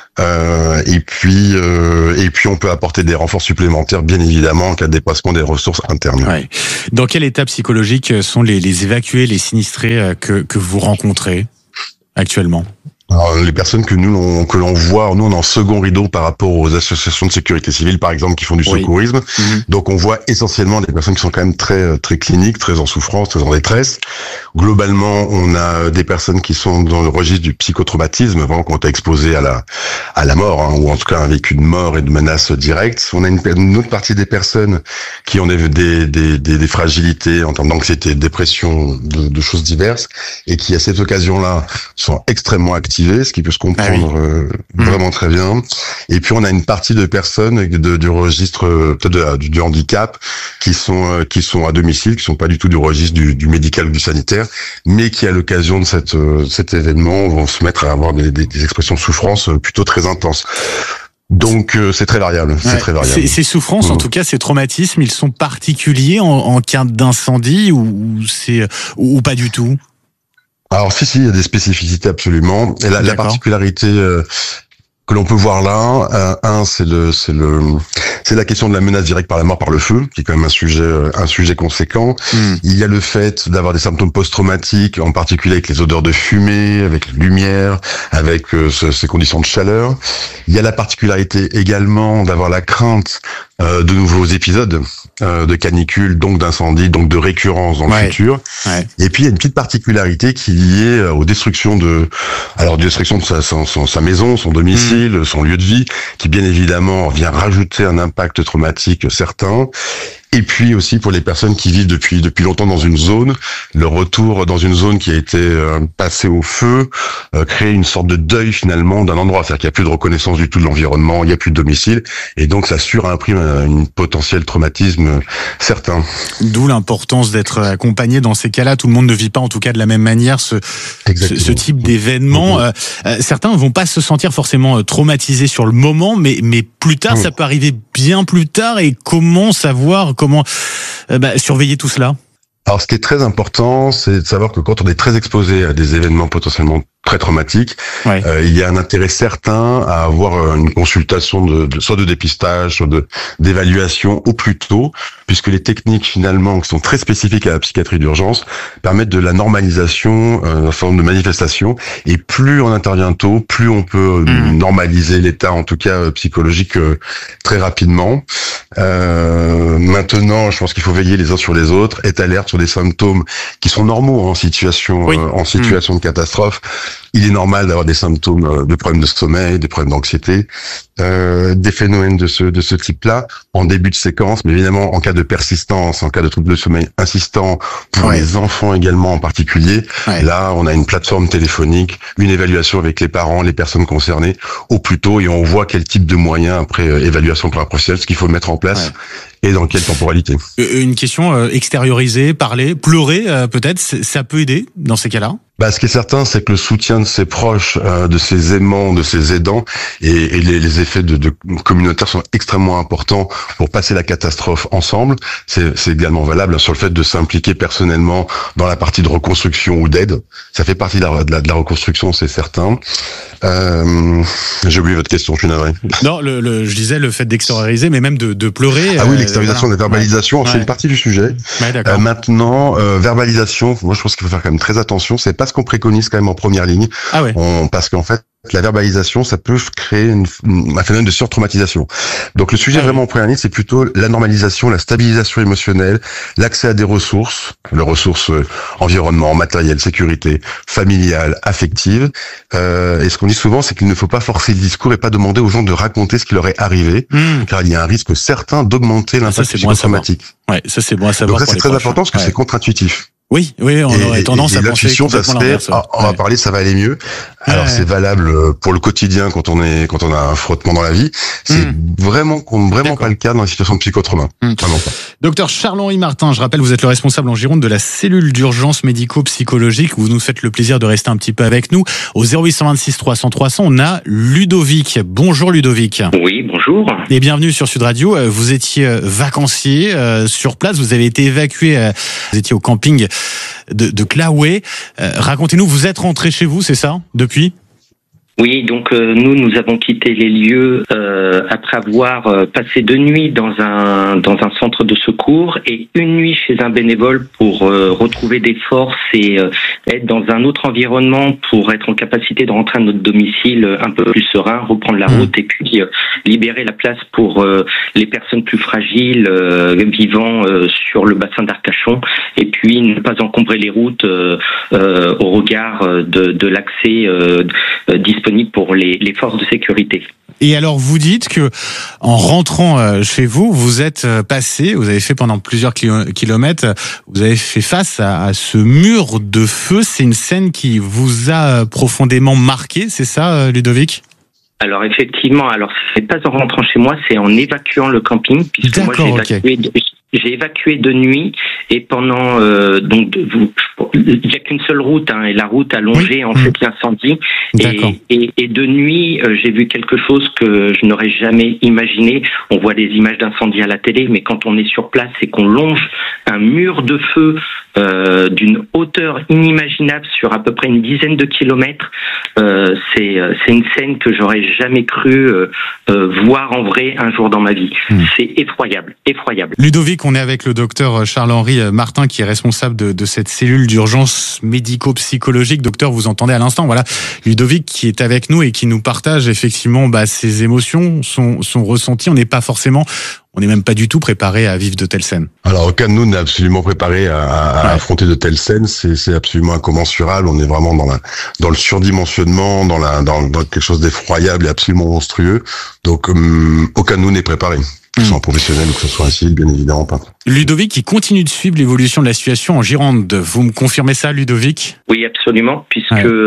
[SPEAKER 22] Et puis on peut apporter des renforts supplémentaires, bien évidemment, en cas de dépassement des ressources internes.
[SPEAKER 21] Ouais. Dans quel état psychologique sont les évacués, les sinistrés que vous rencontrez actuellement ?
[SPEAKER 22] Alors, les personnes que l'on voit, nous on est en second rideau par rapport aux associations de sécurité civile, par exemple, qui font du secourisme. Donc on voit essentiellement des personnes qui sont quand même très cliniques, très en souffrance, très en détresse. Globalement, on a des personnes qui sont dans le registre du psychotraumatisme, vraiment qui ont été exposées à la mort, ou en tout cas un vécu de mort et de menaces directes. On a une autre partie des personnes qui ont des fragilités en termes d'anxiété, de dépression, de choses diverses, et qui à cette occasion-là sont extrêmement actives, ce qui peut se comprendre vraiment très bien. Et puis on a une partie de personnes du registre peut-être du handicap qui sont à domicile, qui sont pas du tout du registre du médical ou du sanitaire, mais qui à l'occasion de cet événement vont se mettre à avoir des expressions de souffrance plutôt très intenses. Donc c'est très variable. C'est très variable.
[SPEAKER 21] Ces souffrances, en tout cas, ces traumatismes, ils sont particuliers en cas d'incendie ou pas du tout?
[SPEAKER 22] Alors si, il y a des spécificités absolument. Et la particularité que l'on peut voir là, c'est la question de la menace directe par la mort par le feu, qui est quand même un sujet conséquent. Il y a le fait d'avoir des symptômes post-traumatiques, en particulier avec les odeurs de fumée, avec la lumière, avec ces conditions de chaleur. Il y a la particularité également d'avoir la crainte de nouveaux épisodes de canicule, donc d'incendie, donc de récurrence dans le futur. Et puis il y a une petite particularité qui est liée aux destructions de sa maison, son domicile, son lieu de vie, qui bien évidemment vient rajouter un impact traumatique certain. Et puis aussi pour les personnes qui vivent depuis longtemps dans une zone, le retour dans une zone qui a été passée au feu crée une sorte de deuil finalement d'un endroit, c'est-à-dire qu'il n'y a plus de reconnaissance du tout de l'environnement, il n'y a plus de domicile, et donc ça surimprime un potentiel traumatisme certain.
[SPEAKER 21] D'où l'importance d'être accompagné dans ces cas-là. Tout le monde ne vit pas en tout cas de la même manière ce type d'événement. Certains vont pas se sentir forcément traumatisés sur le moment, mais plus tard, ça peut arriver bien plus tard. Et comment savoir, comment surveiller tout cela?
[SPEAKER 22] Alors, ce qui est très important, c'est de savoir que quand on est très exposé à des événements potentiellement très traumatiques, il y a un intérêt certain à avoir une consultation soit de dépistage, soit d'évaluation au plus tôt, puisque les techniques finalement qui sont très spécifiques à la psychiatrie d'urgence permettent de la normalisation d'un certain nombre de manifestations, et plus on intervient tôt, plus on peut normaliser l'état, en tout cas psychologique, très rapidement. Maintenant, je pense qu'il faut veiller les uns sur les autres, être alerte sur des symptômes qui sont normaux en situation de catastrophe. Il est normal d'avoir des symptômes de problèmes de sommeil, des problèmes d'anxiété, des phénomènes de ce type-là en début de séquence, mais évidemment en cas de persistance, en cas de troubles de sommeil insistants, pour les enfants également en particulier, là on a une plateforme téléphonique, une évaluation avec les parents, les personnes concernées au plus tôt, et on voit quel type de moyens après évaluation par un professionnel, ce qu'il faut mettre en place et dans quelle temporalité.
[SPEAKER 21] Une question, extérioriser, parler, pleurer peut-être, ça peut aider dans ces cas-là?
[SPEAKER 22] Ce qui est certain, c'est que le soutien de ses proches, de ses aimants, de ses aidants, et les effets de communautaires sont extrêmement importants pour passer la catastrophe ensemble. C'est également valable sur le fait de s'impliquer personnellement dans la partie de reconstruction ou d'aide. Ça fait partie de la reconstruction, c'est certain. J'ai oublié votre question, je suis navré.
[SPEAKER 21] Non, je disais le fait d'extérioriser, mais même de pleurer.
[SPEAKER 22] Ah oui, l'extériorisation, la verbalisation, c'est une partie du sujet. Maintenant, verbalisation, moi je pense qu'il faut faire quand même très attention. C'est pas ce qu'on préconise quand même en première ligne. Parce qu'en fait, la verbalisation, ça peut créer un phénomène de surtraumatisation. Donc le sujet vraiment en première ligne, c'est plutôt la normalisation, la stabilisation émotionnelle, l'accès à des ressources, les ressources environnement, matériel, sécurité, familiale, affective. Et ce qu'on dit souvent, c'est qu'il ne faut pas forcer le discours et pas demander aux gens de raconter ce qui leur est arrivé, car il y a un risque certain d'augmenter l'impact psychotraumatique.
[SPEAKER 21] Ça c'est bon à savoir.
[SPEAKER 22] Donc ça c'est très important parce que c'est contre-intuitif.
[SPEAKER 21] Oui, on aurait tendance à penser complètement l'inverse.
[SPEAKER 22] On va parler, ça va aller mieux. Alors c'est valable pour le quotidien quand on a un frottement dans la vie. C'est vraiment pas le cas dans les situations de psychotrauma. Vraiment pas.
[SPEAKER 21] Docteur Charles-Henri Martin, je rappelle, vous êtes le responsable en Gironde de la cellule d'urgence médico-psychologique. Vous nous faites le plaisir de rester un petit peu avec nous. Au 0826 300 300, on a Ludovic. Bonjour Ludovic.
[SPEAKER 3] Oui, bonjour.
[SPEAKER 21] Et bienvenue sur Sud Radio. Vous étiez vacancier sur place, vous avez été évacué, vous étiez au camping de Claouet. Racontez-nous, vous êtes rentré chez vous, c'est ça, depuis ?
[SPEAKER 3] Oui, donc nous avons quitté les lieux après avoir passé 2 nuits dans un centre de secours et 1 nuit chez un bénévole pour retrouver des forces et être dans un autre environnement pour être en capacité de rentrer à notre domicile un peu plus serein, reprendre la route et puis libérer la place pour les personnes plus fragiles vivant sur le bassin d'Arcachon et puis ne pas encombrer les routes au regard de l'accès disponible pour les forces de sécurité.
[SPEAKER 21] Et alors vous dites que en rentrant chez vous, vous êtes passé, vous avez fait pendant plusieurs kilomètres, vous avez fait face à ce mur de feu. C'est une scène qui vous a profondément marqué, c'est ça, Ludovic ?
[SPEAKER 3] Alors effectivement, c'est pas en rentrant chez moi, c'est en évacuant le camping, puisque moi j'ai évacué de nuit et pendant il n'y a qu'une seule route et la route a longé en fait l'incendie et de nuit j'ai vu quelque chose que je n'aurais jamais imaginé. On voit des images d'incendie à la télé, mais quand on est sur place et qu'on longe un mur de feu d'une hauteur inimaginable sur à peu près une dizaine de kilomètres, c'est une scène que j'aurais jamais cru voir en vrai un jour dans ma vie. C'est effroyable.
[SPEAKER 21] Ludovic, on est avec le docteur Charles-Henri Martin qui est responsable de cette cellule d'urgence médico-psychologique. Docteur, vous entendez à l'instant, voilà, Ludovic qui est avec nous et qui nous partage effectivement ses émotions, son ressenti. On n'est même pas du tout préparé à vivre de telles scènes.
[SPEAKER 22] Alors aucun de nous n'est absolument préparé à affronter de telles scènes. C'est absolument incommensurable. On est vraiment dans le surdimensionnement, dans quelque chose d'effroyable et absolument monstrueux. Donc aucun de nous n'est préparé. Que ce soit un professionnel ou que ce soit un civil, bien évidemment pas.
[SPEAKER 21] Ludovic qui continue de suivre l'évolution de la situation en Gironde. Vous me confirmez ça, Ludovic ?
[SPEAKER 3] Oui, absolument, puisque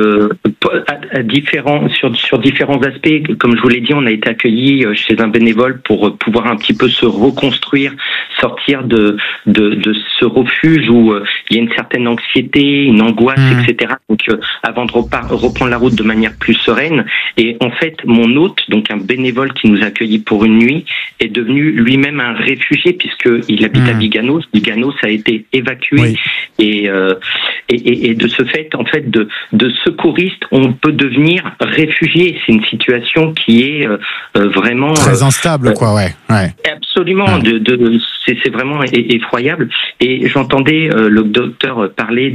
[SPEAKER 3] sur différents aspects, comme je vous l'ai dit, on a été accueillis chez un bénévole pour pouvoir un petit peu se reconstruire, sortir de ce refuge où il y a une certaine anxiété, une angoisse, etc. Donc avant de reprendre la route de manière plus sereine. Et en fait, mon hôte, donc un bénévole qui nous a accueillis pour une nuit, est devenu lui-même un réfugié puisqu'il habite à Biganos. Biganos a été évacué et de ce fait, en fait, de secouriste, on peut devenir réfugié. C'est une situation qui est vraiment
[SPEAKER 21] très instable, quoi.
[SPEAKER 3] Absolument. C'est vraiment effroyable. Et j'entendais le docteur parler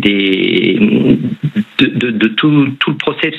[SPEAKER 3] de tout le process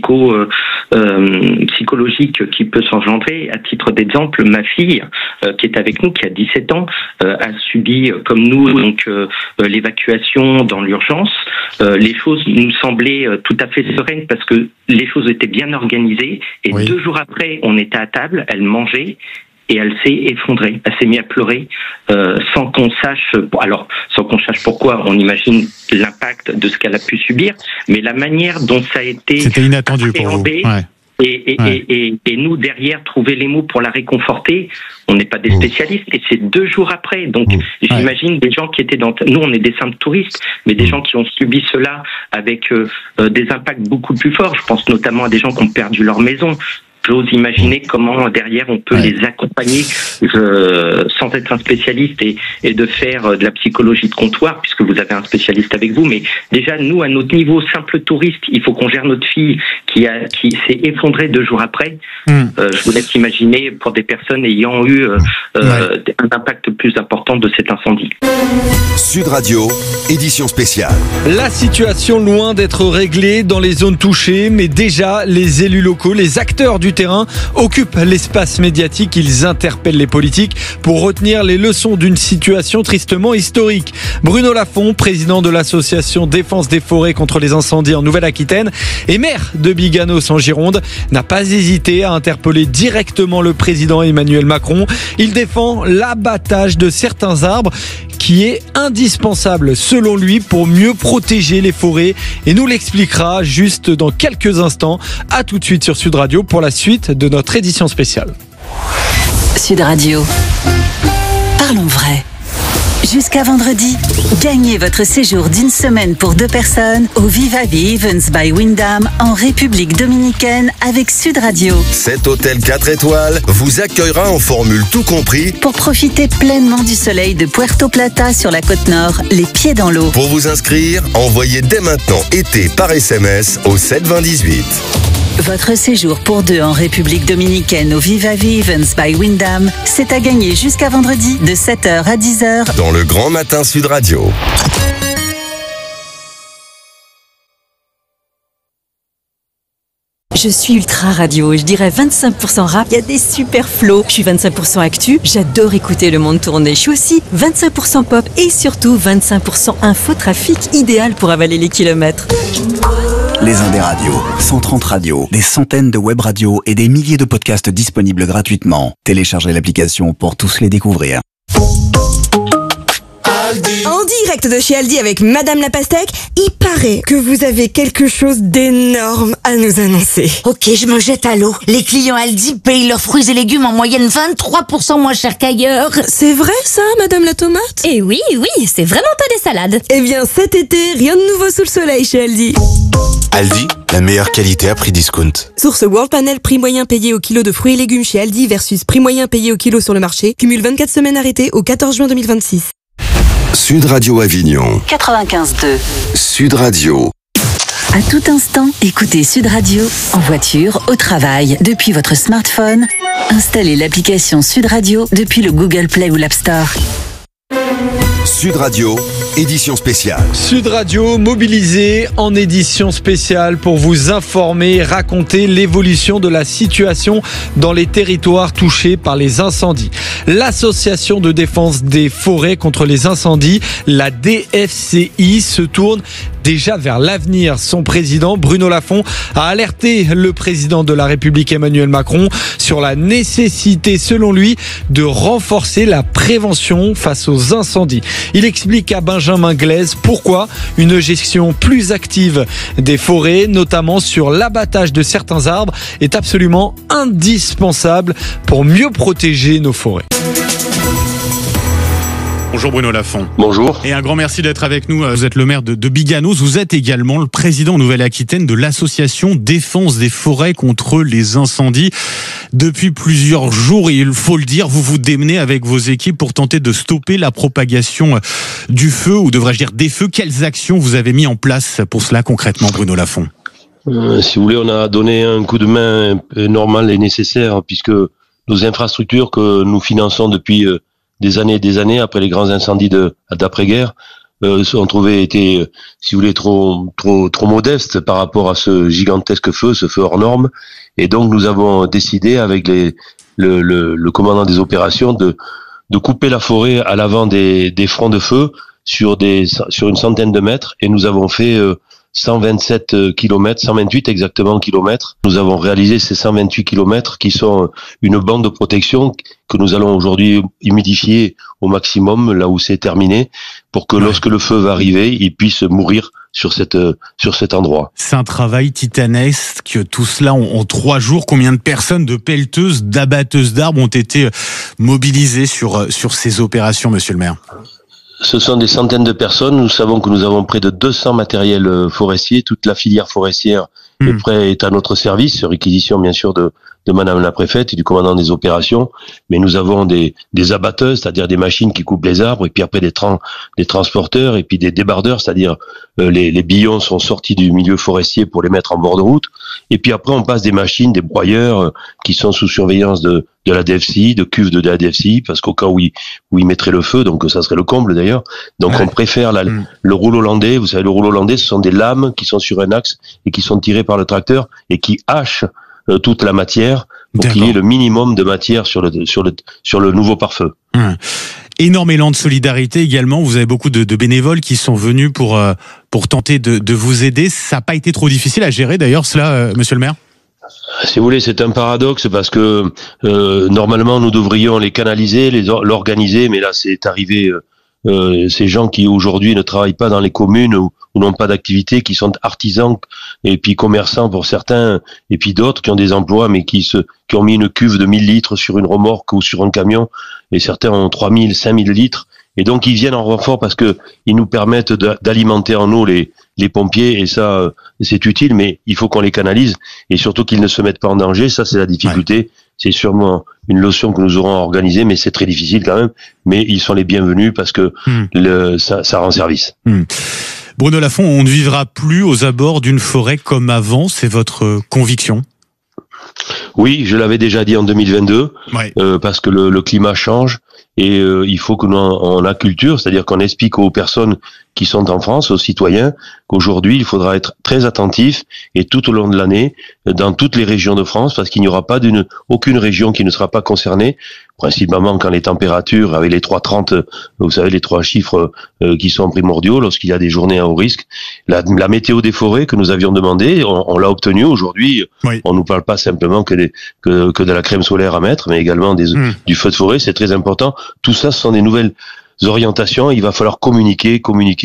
[SPEAKER 3] psychologique qui peut s'engendrer. À titre d'exemple, ma fille, qui est avec nous, qui a 17 ans, a subi, comme nous, donc l'évacuation dans l'urgence. Les choses nous semblaient tout à fait sereines parce que les choses étaient bien organisées. Et 2 jours après, on était à table, elle mangeait. Et elle s'est effondrée, elle s'est mise à pleurer sans qu'on sache pourquoi. On imagine l'impact de ce qu'elle a pu subir, mais la manière dont ça a été
[SPEAKER 21] c'était inattendu pour vous.
[SPEAKER 3] Et nous derrière trouver les mots pour la réconforter. On n'est pas des spécialistes et c'est 2 jours après. Donc j'imagine des gens qui étaient nous on est des simples touristes, mais des gens qui ont subi cela avec des impacts beaucoup plus forts. Je pense notamment à des gens qui ont perdu leur maison. J'ose imaginer comment derrière on peut les accompagner sans être un spécialiste et de faire de la psychologie de comptoir puisque vous avez un spécialiste avec vous. Mais déjà nous à notre niveau simple touriste, il faut qu'on gère notre fille qui s'est effondrée 2 jours après. Je vous laisse imaginer pour des personnes ayant eu un impact plus important de cet incendie.
[SPEAKER 2] Sud Radio, édition spéciale.
[SPEAKER 16] La situation loin d'être réglée dans les zones touchées, mais déjà les élus locaux, les acteurs du terrain occupent l'espace médiatique. Ils interpellent les politiques pour retenir les leçons d'une situation tristement historique. Bruno Lafont, président de l'association Défense des forêts contre les incendies en Nouvelle-Aquitaine et maire de Biganos en Gironde, n'a pas hésité à interpeller directement le président Emmanuel Macron. Il défend l'abattage de certains arbres qui est indispensable selon lui pour mieux protéger les forêts et nous l'expliquera juste dans quelques instants. À tout de suite sur Sud Radio pour la suite de notre édition spéciale.
[SPEAKER 12] Sud Radio. Parlons vrai. Jusqu'à vendredi, gagnez votre séjour d'une semaine pour 2 personnes au Viva Events by Wyndham en République Dominicaine avec Sud Radio.
[SPEAKER 2] Cet hôtel 4 étoiles vous accueillera en formule tout compris
[SPEAKER 12] Pour profiter pleinement du soleil de Puerto Plata sur la côte nord, les pieds dans l'eau.
[SPEAKER 2] Pour vous inscrire, envoyez dès maintenant été par SMS au 72018.
[SPEAKER 12] Votre séjour pour 2 en République Dominicaine au Viva Events by Wyndham, c'est à gagner jusqu'à vendredi de 7h à 10h
[SPEAKER 2] dans le Grand Matin Sud Radio.
[SPEAKER 4] Je suis ultra radio, je dirais 25% rap, il y a des super flows. Je suis 25% actu, j'adore écouter le monde tourner. Je suis aussi 25% pop et surtout 25% infotrafic, idéal pour avaler les kilomètres.
[SPEAKER 5] Les Indes radios, 130 radios, des centaines de web radios et des milliers de podcasts disponibles gratuitement. Téléchargez l'application pour tous les découvrir.
[SPEAKER 13] En direct de chez Aldi avec Madame la Pastèque, il paraît que vous avez quelque chose d'énorme à nous annoncer.
[SPEAKER 23] Ok, je me jette à l'eau. Les clients Aldi payent leurs fruits et légumes en moyenne 23% moins cher qu'ailleurs.
[SPEAKER 13] C'est vrai ça, Madame la Tomate?
[SPEAKER 10] Eh oui, c'est vraiment pas des salades.
[SPEAKER 13] Eh bien cet été, rien de nouveau sous le soleil chez Aldi.
[SPEAKER 14] Aldi, la meilleure qualité à prix discount.
[SPEAKER 13] Source World Panel, prix moyen payé au kilo de fruits et légumes chez Aldi versus prix moyen payé au kilo sur le marché. Cumule 24 semaines arrêtées au 14 juin 2026.
[SPEAKER 2] Sud Radio Avignon.
[SPEAKER 12] 95.2.
[SPEAKER 2] Sud Radio.
[SPEAKER 12] À tout instant, écoutez Sud Radio en voiture, au travail, depuis votre smartphone. Installez l'application Sud Radio depuis le Google Play ou l'App Store.
[SPEAKER 2] Sud Radio, édition spéciale.
[SPEAKER 16] Sud Radio mobilisé en édition spéciale pour vous informer et raconter l'évolution de la situation dans les territoires touchés par les incendies. L'association de défense des forêts contre les incendies, la DFCI, se tourne déjà vers l'avenir. Son président, Bruno Lafont, a alerté le président de la République, Emmanuel Macron, sur la nécessité, selon lui, de renforcer la prévention face aux incendies. Il explique à Benjamin Glaise pourquoi une gestion plus active des forêts, notamment sur l'abattage de certains arbres, est absolument indispensable pour mieux protéger nos forêts.
[SPEAKER 21] Bonjour Bruno Lafont.
[SPEAKER 18] Bonjour.
[SPEAKER 21] Et un grand merci d'être avec nous. Vous êtes le maire de Biganos. Vous êtes également le président en Nouvelle-Aquitaine de l'association Défense des forêts contre les incendies. Depuis plusieurs jours, et il faut le dire, vous vous démenez avec vos équipes pour tenter de stopper la propagation du feu, ou devrais-je dire des feux. Quelles actions vous avez mis en place pour cela concrètement, Bruno Lafont ?
[SPEAKER 24] Si vous voulez, on a donné un coup de main normal et nécessaire, puisque nos infrastructures que nous finançons depuis des années après les grands incendies d'après-guerre ont trouvé été, si vous voulez, trop modestes par rapport à ce gigantesque feu, ce feu hors norme. Et donc nous avons décidé avec le commandant des opérations de couper la forêt à l'avant des fronts de feu sur une centaine de mètres, et nous avons fait 127 km, 128 exactement kilomètres. Nous avons réalisé ces 128 km qui sont une bande de protection que nous allons aujourd'hui humidifier au maximum là où c'est terminé, pour que lorsque le feu va arriver, il puisse mourir sur cet endroit.
[SPEAKER 21] C'est un travail titanesque, tout cela en 3 jours. Combien de personnes, de pelleteuses, d'abatteuses d'arbres ont été mobilisées sur ces opérations, monsieur le maire ?
[SPEAKER 24] Ce sont des centaines de personnes. Nous savons que nous avons près de 200 matériels forestiers. Toute la filière forestière est à notre service, réquisition bien sûr de Madame la préfète et du commandant des opérations. Mais nous avons des abatteuses, c'est-à-dire des machines qui coupent les arbres, et puis après des transporteurs, et puis des débardeurs, c'est-à-dire les billons sont sortis du milieu forestier pour les mettre en bord de route. Et puis après on passe des machines, des broyeurs qui sont sous surveillance de la DFCI, de cuves de la DFCI, parce qu'au cas où ils mettraient le feu, donc ça serait le comble d'ailleurs. Donc on préfère le rouleau hollandais. Vous savez, le rouleau hollandais, ce sont des lames qui sont sur un axe et qui sont tirées par le tracteur et qui hachent toute la matière pour qu'il y ait le minimum de matière sur le nouveau pare-feu.
[SPEAKER 21] Énorme élan de solidarité également. Vous avez beaucoup de bénévoles qui sont venus pour tenter de vous aider. Ça n'a pas été trop difficile à gérer d'ailleurs cela, monsieur le maire ?
[SPEAKER 24] Si vous voulez, c'est un paradoxe parce que normalement nous devrions les canaliser, l'organiser, mais là c'est arrivé ces gens qui aujourd'hui ne travaillent pas dans les communes ou n'ont pas d'activité, qui sont artisans et puis commerçants pour certains, et puis d'autres qui ont des emplois mais qui ont mis une cuve de 1000 litres sur une remorque ou sur un camion, et certains ont 3000, 5000 litres. Et donc ils viennent en renfort parce que ils nous permettent d'alimenter en eau les pompiers, et ça c'est utile, mais il faut qu'on les canalise et surtout qu'ils ne se mettent pas en danger. Ça c'est la difficulté. Ouais. C'est sûrement une lotion que nous aurons organisée, mais c'est très difficile quand même. Mais ils sont les bienvenus parce que ça rend service.
[SPEAKER 21] Bruno Lafont, on ne vivra plus aux abords d'une forêt comme avant, c'est votre conviction ?
[SPEAKER 24] Oui, je l'avais déjà dit en 2022, ouais. Parce que le climat change et il faut que on acculture, c'est-à-dire qu'on explique aux personnes qui sont en France, aux citoyens, qu'aujourd'hui il faudra être très attentif et tout au long de l'année dans toutes les régions de France, parce qu'il n'y aura pas aucune région qui ne sera pas concernée, principalement quand les températures, avec les 3,30, vous savez les 3 chiffres qui sont primordiaux lorsqu'il y a des journées à haut risque. La météo des forêts que nous avions demandé, on l'a obtenue aujourd'hui. Oui. On nous parle pas simplement que de la crème solaire à mettre, mais également du feu de forêt, c'est très important. Tout ça, ce sont des nouvelles orientations. Il va falloir communiquer,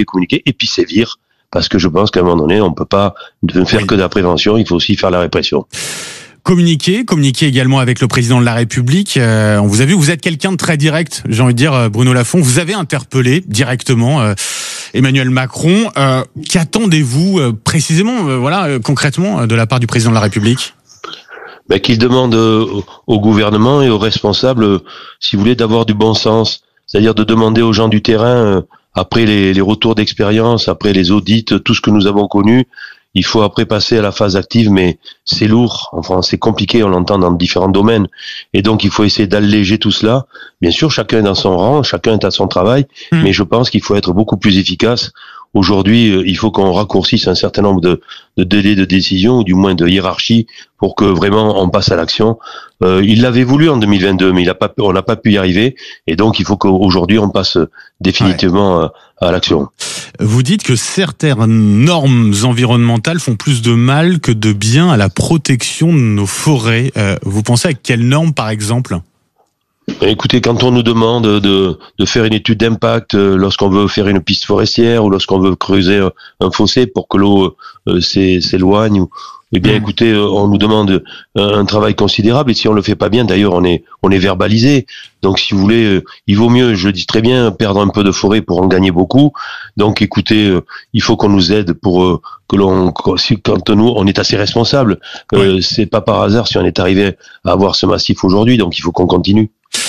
[SPEAKER 24] et puis sévir, parce que je pense qu'à un moment donné, on peut pas ne faire que de la prévention, il faut aussi faire la répression.
[SPEAKER 21] Communiquer également avec le président de la République. On vous a vu, vous êtes quelqu'un de très direct, j'ai envie de dire, Bruno Lafont. Vous avez interpellé directement Emmanuel Macron. Qu'attendez-vous précisément, concrètement, de la part du président de la République ?
[SPEAKER 24] Qu'il demande au gouvernement et aux responsables, si vous voulez, d'avoir du bon sens. C'est-à-dire de demander aux gens du terrain, après les retours d'expérience, après les audits, tout ce que nous avons connu, il faut après passer à la phase active, mais c'est lourd, enfin c'est compliqué, on l'entend dans différents domaines, et donc il faut essayer d'alléger tout cela. Bien sûr, chacun est dans son rang, chacun est à son travail, mais je pense qu'il faut être beaucoup plus efficace. Aujourd'hui, il faut qu'on raccourcisse un certain nombre de délais de décision, ou du moins de hiérarchie, pour que vraiment on passe à l'action. Il l'avait voulu en 2022, mais on n'a pas pu y arriver, et donc il faut qu'aujourd'hui on passe définitivement à l'action.
[SPEAKER 21] Vous dites que certaines normes environnementales font plus de mal que de bien à la protection de nos forêts. Vous pensez à quelles normes, par exemple ?
[SPEAKER 24] Écoutez, quand on nous demande de faire une étude d'impact lorsqu'on veut faire une piste forestière ou lorsqu'on veut creuser un fossé pour que l'eau s'éloigne, eh bien, écoutez, on nous demande un travail considérable, et si on le fait pas bien, d'ailleurs, on est verbalisé. Donc, si vous voulez, il vaut mieux, je le dis très bien, perdre un peu de forêt pour en gagner beaucoup. Donc, écoutez, il faut qu'on nous aide pour quand nous, on est assez responsable. C'est pas par hasard si on est arrivé à avoir ce massif aujourd'hui. Donc, il faut qu'on continue.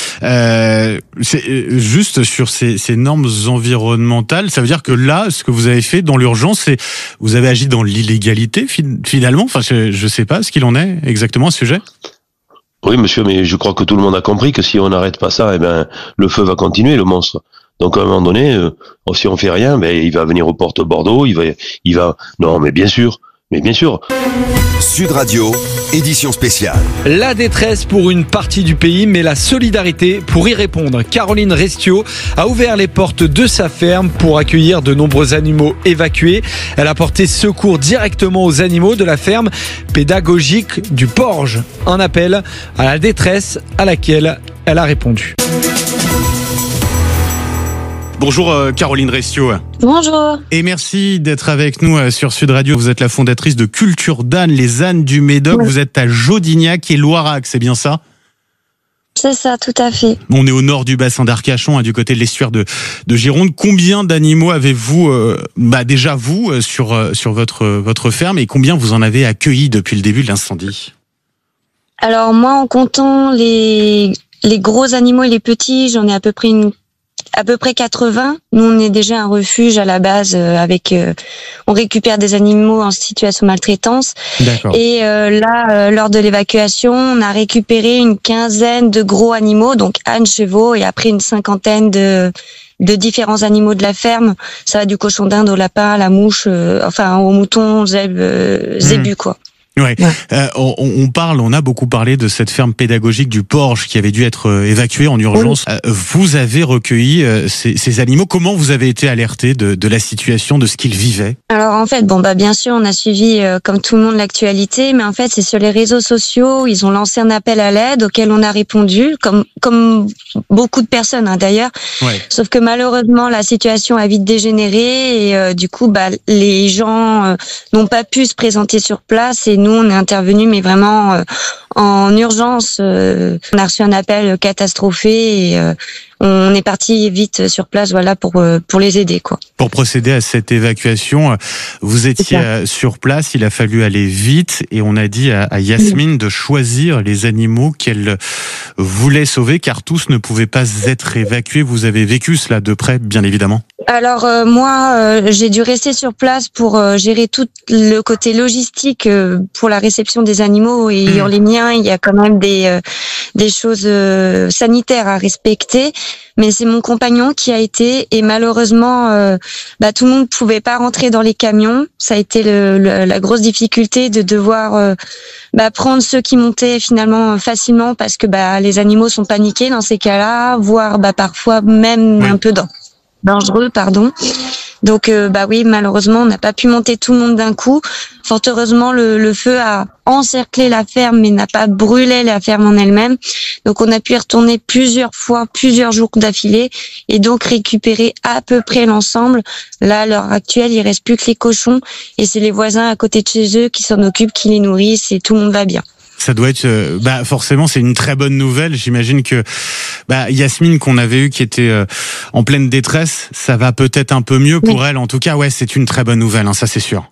[SPEAKER 21] C'est juste sur ces normes environnementales, ça veut dire que là, ce que vous avez fait dans l'urgence, c'est vous avez agi dans l'illégalité finalement. Enfin, je sais pas ce qu'il en est exactement à ce sujet.
[SPEAKER 24] Oui, monsieur, mais je crois que tout le monde a compris que si on n'arrête pas ça, le feu va continuer, le monstre. Donc à un moment donné, si on fait rien, il va venir aux portes de Bordeaux, il va. Non, mais bien sûr.
[SPEAKER 2] Sud Radio, édition spéciale.
[SPEAKER 16] La détresse pour une partie du pays, mais la solidarité pour y répondre. Caroline Restiaux a ouvert les portes de sa ferme pour accueillir de nombreux animaux évacués. Elle a porté secours directement aux animaux de la ferme pédagogique du Porge. Un appel à la détresse à laquelle elle a répondu. Bonjour Caroline Restiaux.
[SPEAKER 7] Bonjour.
[SPEAKER 21] Et merci d'être avec nous sur Sud Radio. Vous êtes la fondatrice de Culture d'ânes, les ânes du Médoc. Oui. Vous êtes à Jodignac et Loirac, c'est bien ça ?
[SPEAKER 7] C'est ça, tout à fait.
[SPEAKER 21] On est au nord du bassin d'Arcachon, du côté de l'estuaire de Gironde. Combien d'animaux avez-vous déjà vous sur votre ferme, et combien vous en avez accueillis depuis le début de l'incendie ?
[SPEAKER 7] Alors moi, en comptant les gros animaux et les petits, j'en ai à peu près 80. Nous, on est déjà un refuge à la base on récupère des animaux en situation de maltraitance. D'accord. Et lors de l'évacuation, on a récupéré une quinzaine de gros animaux, donc ânes, chevaux, et après une cinquantaine de différents animaux de la ferme. Ça va du cochon d'Inde au lapin, à la mouche, au mouton, zèbu, quoi.
[SPEAKER 21] Ouais. On a beaucoup parlé de cette ferme pédagogique du Porge qui avait dû être évacuée en urgence. Oui. Vous avez recueilli ces animaux. Comment vous avez été alerté de la situation, de ce qu'ils vivaient?
[SPEAKER 7] Alors en fait, bien sûr, on a suivi comme tout le monde l'actualité, mais en fait, c'est sur les réseaux sociaux. Ils ont lancé un appel à l'aide auquel on a répondu, comme beaucoup de personnes d'ailleurs. Ouais. Sauf que malheureusement, la situation a vite dégénéré et du coup, les gens n'ont pas pu se présenter sur place et nous, on est intervenu, mais vraiment en urgence. On a reçu un appel catastrophé et on est parti vite sur place, pour les aider, quoi.
[SPEAKER 21] Pour procéder à cette évacuation, vous étiez sur place, il a fallu aller vite et on a dit à Yasmine de choisir les animaux qu'elle voulait sauver car tous ne pouvaient pas être évacués. Vous avez vécu cela de près, bien évidemment.
[SPEAKER 7] Alors moi, j'ai dû rester sur place pour gérer tout le côté logistique pour la réception des animaux et ayant les miens, il y a quand même des choses sanitaires à respecter. Mais c'est mon compagnon qui a été et malheureusement tout le monde pouvait pas rentrer dans les camions. Ça a été la grosse difficulté de devoir prendre ceux qui montaient finalement facilement parce que les animaux sont paniqués dans ces cas-là, voire parfois même un peu dangereux, pardon. Donc oui, malheureusement, on n'a pas pu monter tout le monde d'un coup. Fort heureusement, le feu a encerclé la ferme mais n'a pas brûlé la ferme en elle-même. Donc on a pu y retourner plusieurs fois, plusieurs jours d'affilée et donc récupérer à peu près l'ensemble. Là, à l'heure actuelle, il reste plus que les cochons et c'est les voisins à côté de chez eux qui s'en occupent, qui les nourrissent et tout le monde va bien.
[SPEAKER 21] Ça doit être, forcément, c'est une très bonne nouvelle. J'imagine que Yasmine qu'on avait eu qui était en pleine détresse, ça va peut-être un peu mieux pour elle. En tout cas, c'est une très bonne nouvelle, ça c'est sûr.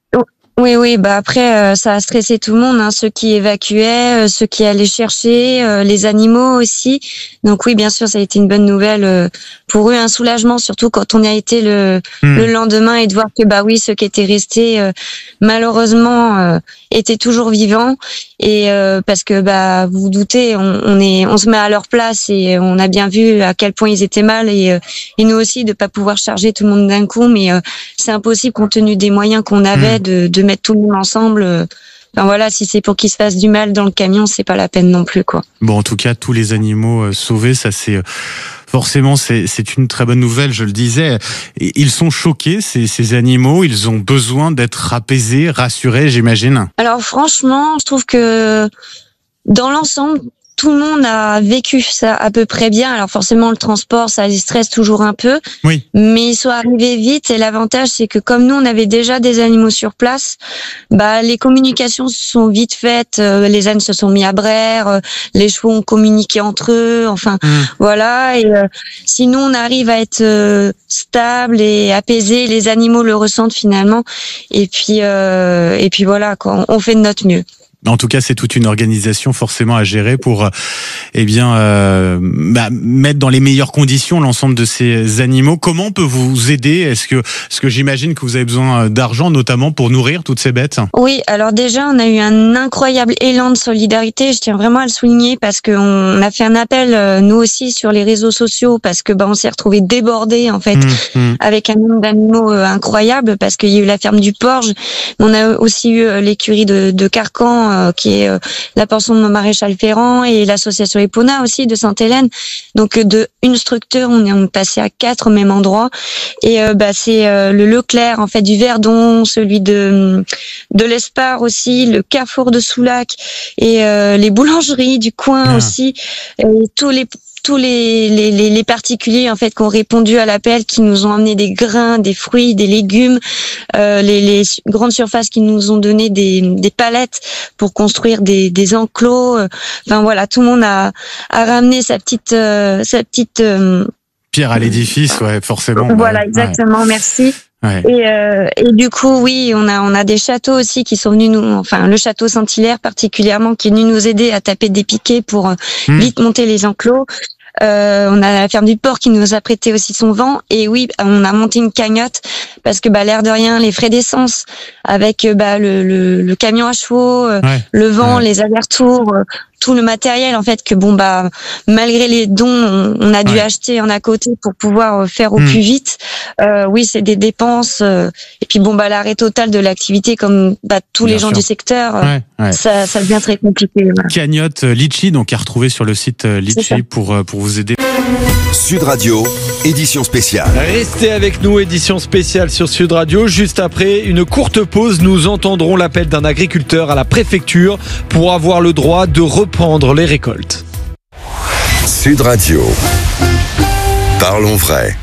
[SPEAKER 7] Oui, après ça a stressé tout le monde, ceux qui évacuaient, ceux qui allaient chercher, les animaux aussi. Donc oui, bien sûr, ça a été une bonne nouvelle pour eux, un soulagement, surtout quand on y a été le lendemain et de voir que ceux qui étaient restés malheureusement étaient toujours vivants et parce que vous vous doutez, on se met à leur place et on a bien vu à quel point ils étaient mal et nous aussi de pas pouvoir charger tout le monde d'un coup, mais c'est impossible compte tenu des moyens qu'on avait de mettre tout le monde ensemble. Si c'est pour qu'ils se fassent du mal dans le camion, c'est pas la peine non plus, quoi.
[SPEAKER 21] Bon, en tout cas, tous les animaux sauvés, ça c'est forcément c'est une très bonne nouvelle. Je le disais, ils sont choqués ces animaux. Ils ont besoin d'être apaisés, rassurés, j'imagine.
[SPEAKER 7] Alors franchement, je trouve que dans l'ensemble, tout le monde a vécu ça à peu près bien. Alors forcément, le transport, ça les stresse toujours un peu. Oui. Mais ils sont arrivés vite et l'avantage, c'est que comme nous, on avait déjà des animaux sur place, les communications se sont vite faites. Les ânes se sont mis à braire, les chevaux ont communiqué entre eux. Enfin, voilà. Et sinon, on arrive à être stable et apaisé. Les animaux le ressentent finalement. Et puis voilà, quoi. On fait de notre mieux.
[SPEAKER 21] En tout cas, c'est toute une organisation forcément à gérer pour mettre dans les meilleures conditions l'ensemble de ces animaux. Comment on peut vous aider? Est-ce que j'imagine que vous avez besoin d'argent, notamment pour nourrir toutes ces bêtes?
[SPEAKER 7] Oui, alors déjà, on a eu un incroyable élan de solidarité. Je tiens vraiment à le souligner parce qu'on a fait un appel, nous aussi, sur les réseaux sociaux parce que on s'est retrouvés débordés en fait avec un nombre d'animaux incroyable parce qu'il y a eu la ferme du Porge, mais on a aussi eu l'écurie de Carcan qui est la pension de Maréchal Ferrand et l'association Epona aussi de Sainte-Hélène. Donc de une structure, on est passé à 4 au même endroit et c'est le Leclerc en fait du Verdon, celui de l'Espar aussi, le Carrefour de Soulac et les boulangeries du coin aussi, et tous les particuliers en fait qui ont répondu à l'appel, qui nous ont amené des grains, des fruits, des légumes, les grandes surfaces qui nous ont donné des palettes pour construire des enclos. Enfin voilà, tout le monde a ramené sa petite
[SPEAKER 21] pierre à l'édifice, forcément.
[SPEAKER 7] Voilà, exactement. Merci. Ouais. Et du coup, oui, on a des châteaux aussi qui sont venus le château Saint-Hilaire particulièrement, qui est venu nous aider à taper des piquets pour vite monter les enclos. On a la ferme du Port qui nous a prêté aussi son vent et oui, on a monté une cagnotte parce que l'air de rien, les frais d'essence avec le camion à chevaux, le vent, les allers-retours, tout le matériel en fait que malgré les dons, on a dû acheter en à côté pour pouvoir faire au plus vite. Oui, c'est des dépenses Et puis l'arrêt total de l'activité, comme tous les gens du secteur, ça devient très compliqué. Voilà.
[SPEAKER 21] Cagnotte Litchi, donc à retrouver sur le site Litchi pour vous aider.
[SPEAKER 2] Sud Radio, édition spéciale.
[SPEAKER 16] Restez avec nous, édition spéciale sur Sud Radio. Juste après une courte pause, nous entendrons l'appel d'un agriculteur à la préfecture pour avoir le droit de reprendre les récoltes.
[SPEAKER 2] Sud Radio. Parlons vrai.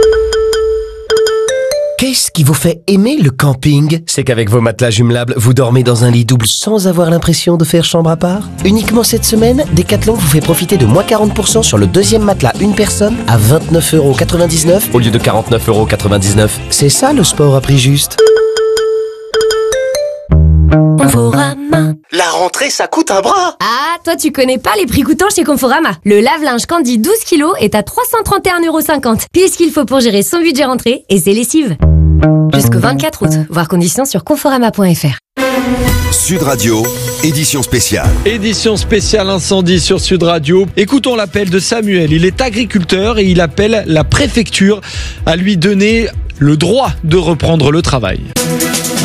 [SPEAKER 6] Qu'est-ce qui vous fait aimer le camping? C'est qu'avec vos matelas jumelables, vous dormez dans un lit double sans avoir l'impression de faire chambre à part. Uniquement cette semaine, Decathlon vous fait profiter de moins 40% sur le deuxième matelas une personne à 29,99€ au lieu de 49,99€. C'est ça le sport à prix juste.
[SPEAKER 10] Conforama.
[SPEAKER 6] La rentrée, ça coûte un bras.
[SPEAKER 10] Ah, toi tu connais pas les prix coûtants chez Conforama. Le lave-linge Candy 12 kg est à 331,50€. Pile ce qu'il faut pour gérer son budget rentrée et ses lessives. Jusqu'au 24 août. Voir conditions sur conforama.fr.
[SPEAKER 2] Sud Radio, édition spéciale.
[SPEAKER 16] Édition spéciale incendie sur Sud Radio. Écoutons l'appel de Samuel. Il est agriculteur et il appelle la préfecture à lui donner le droit de reprendre le travail.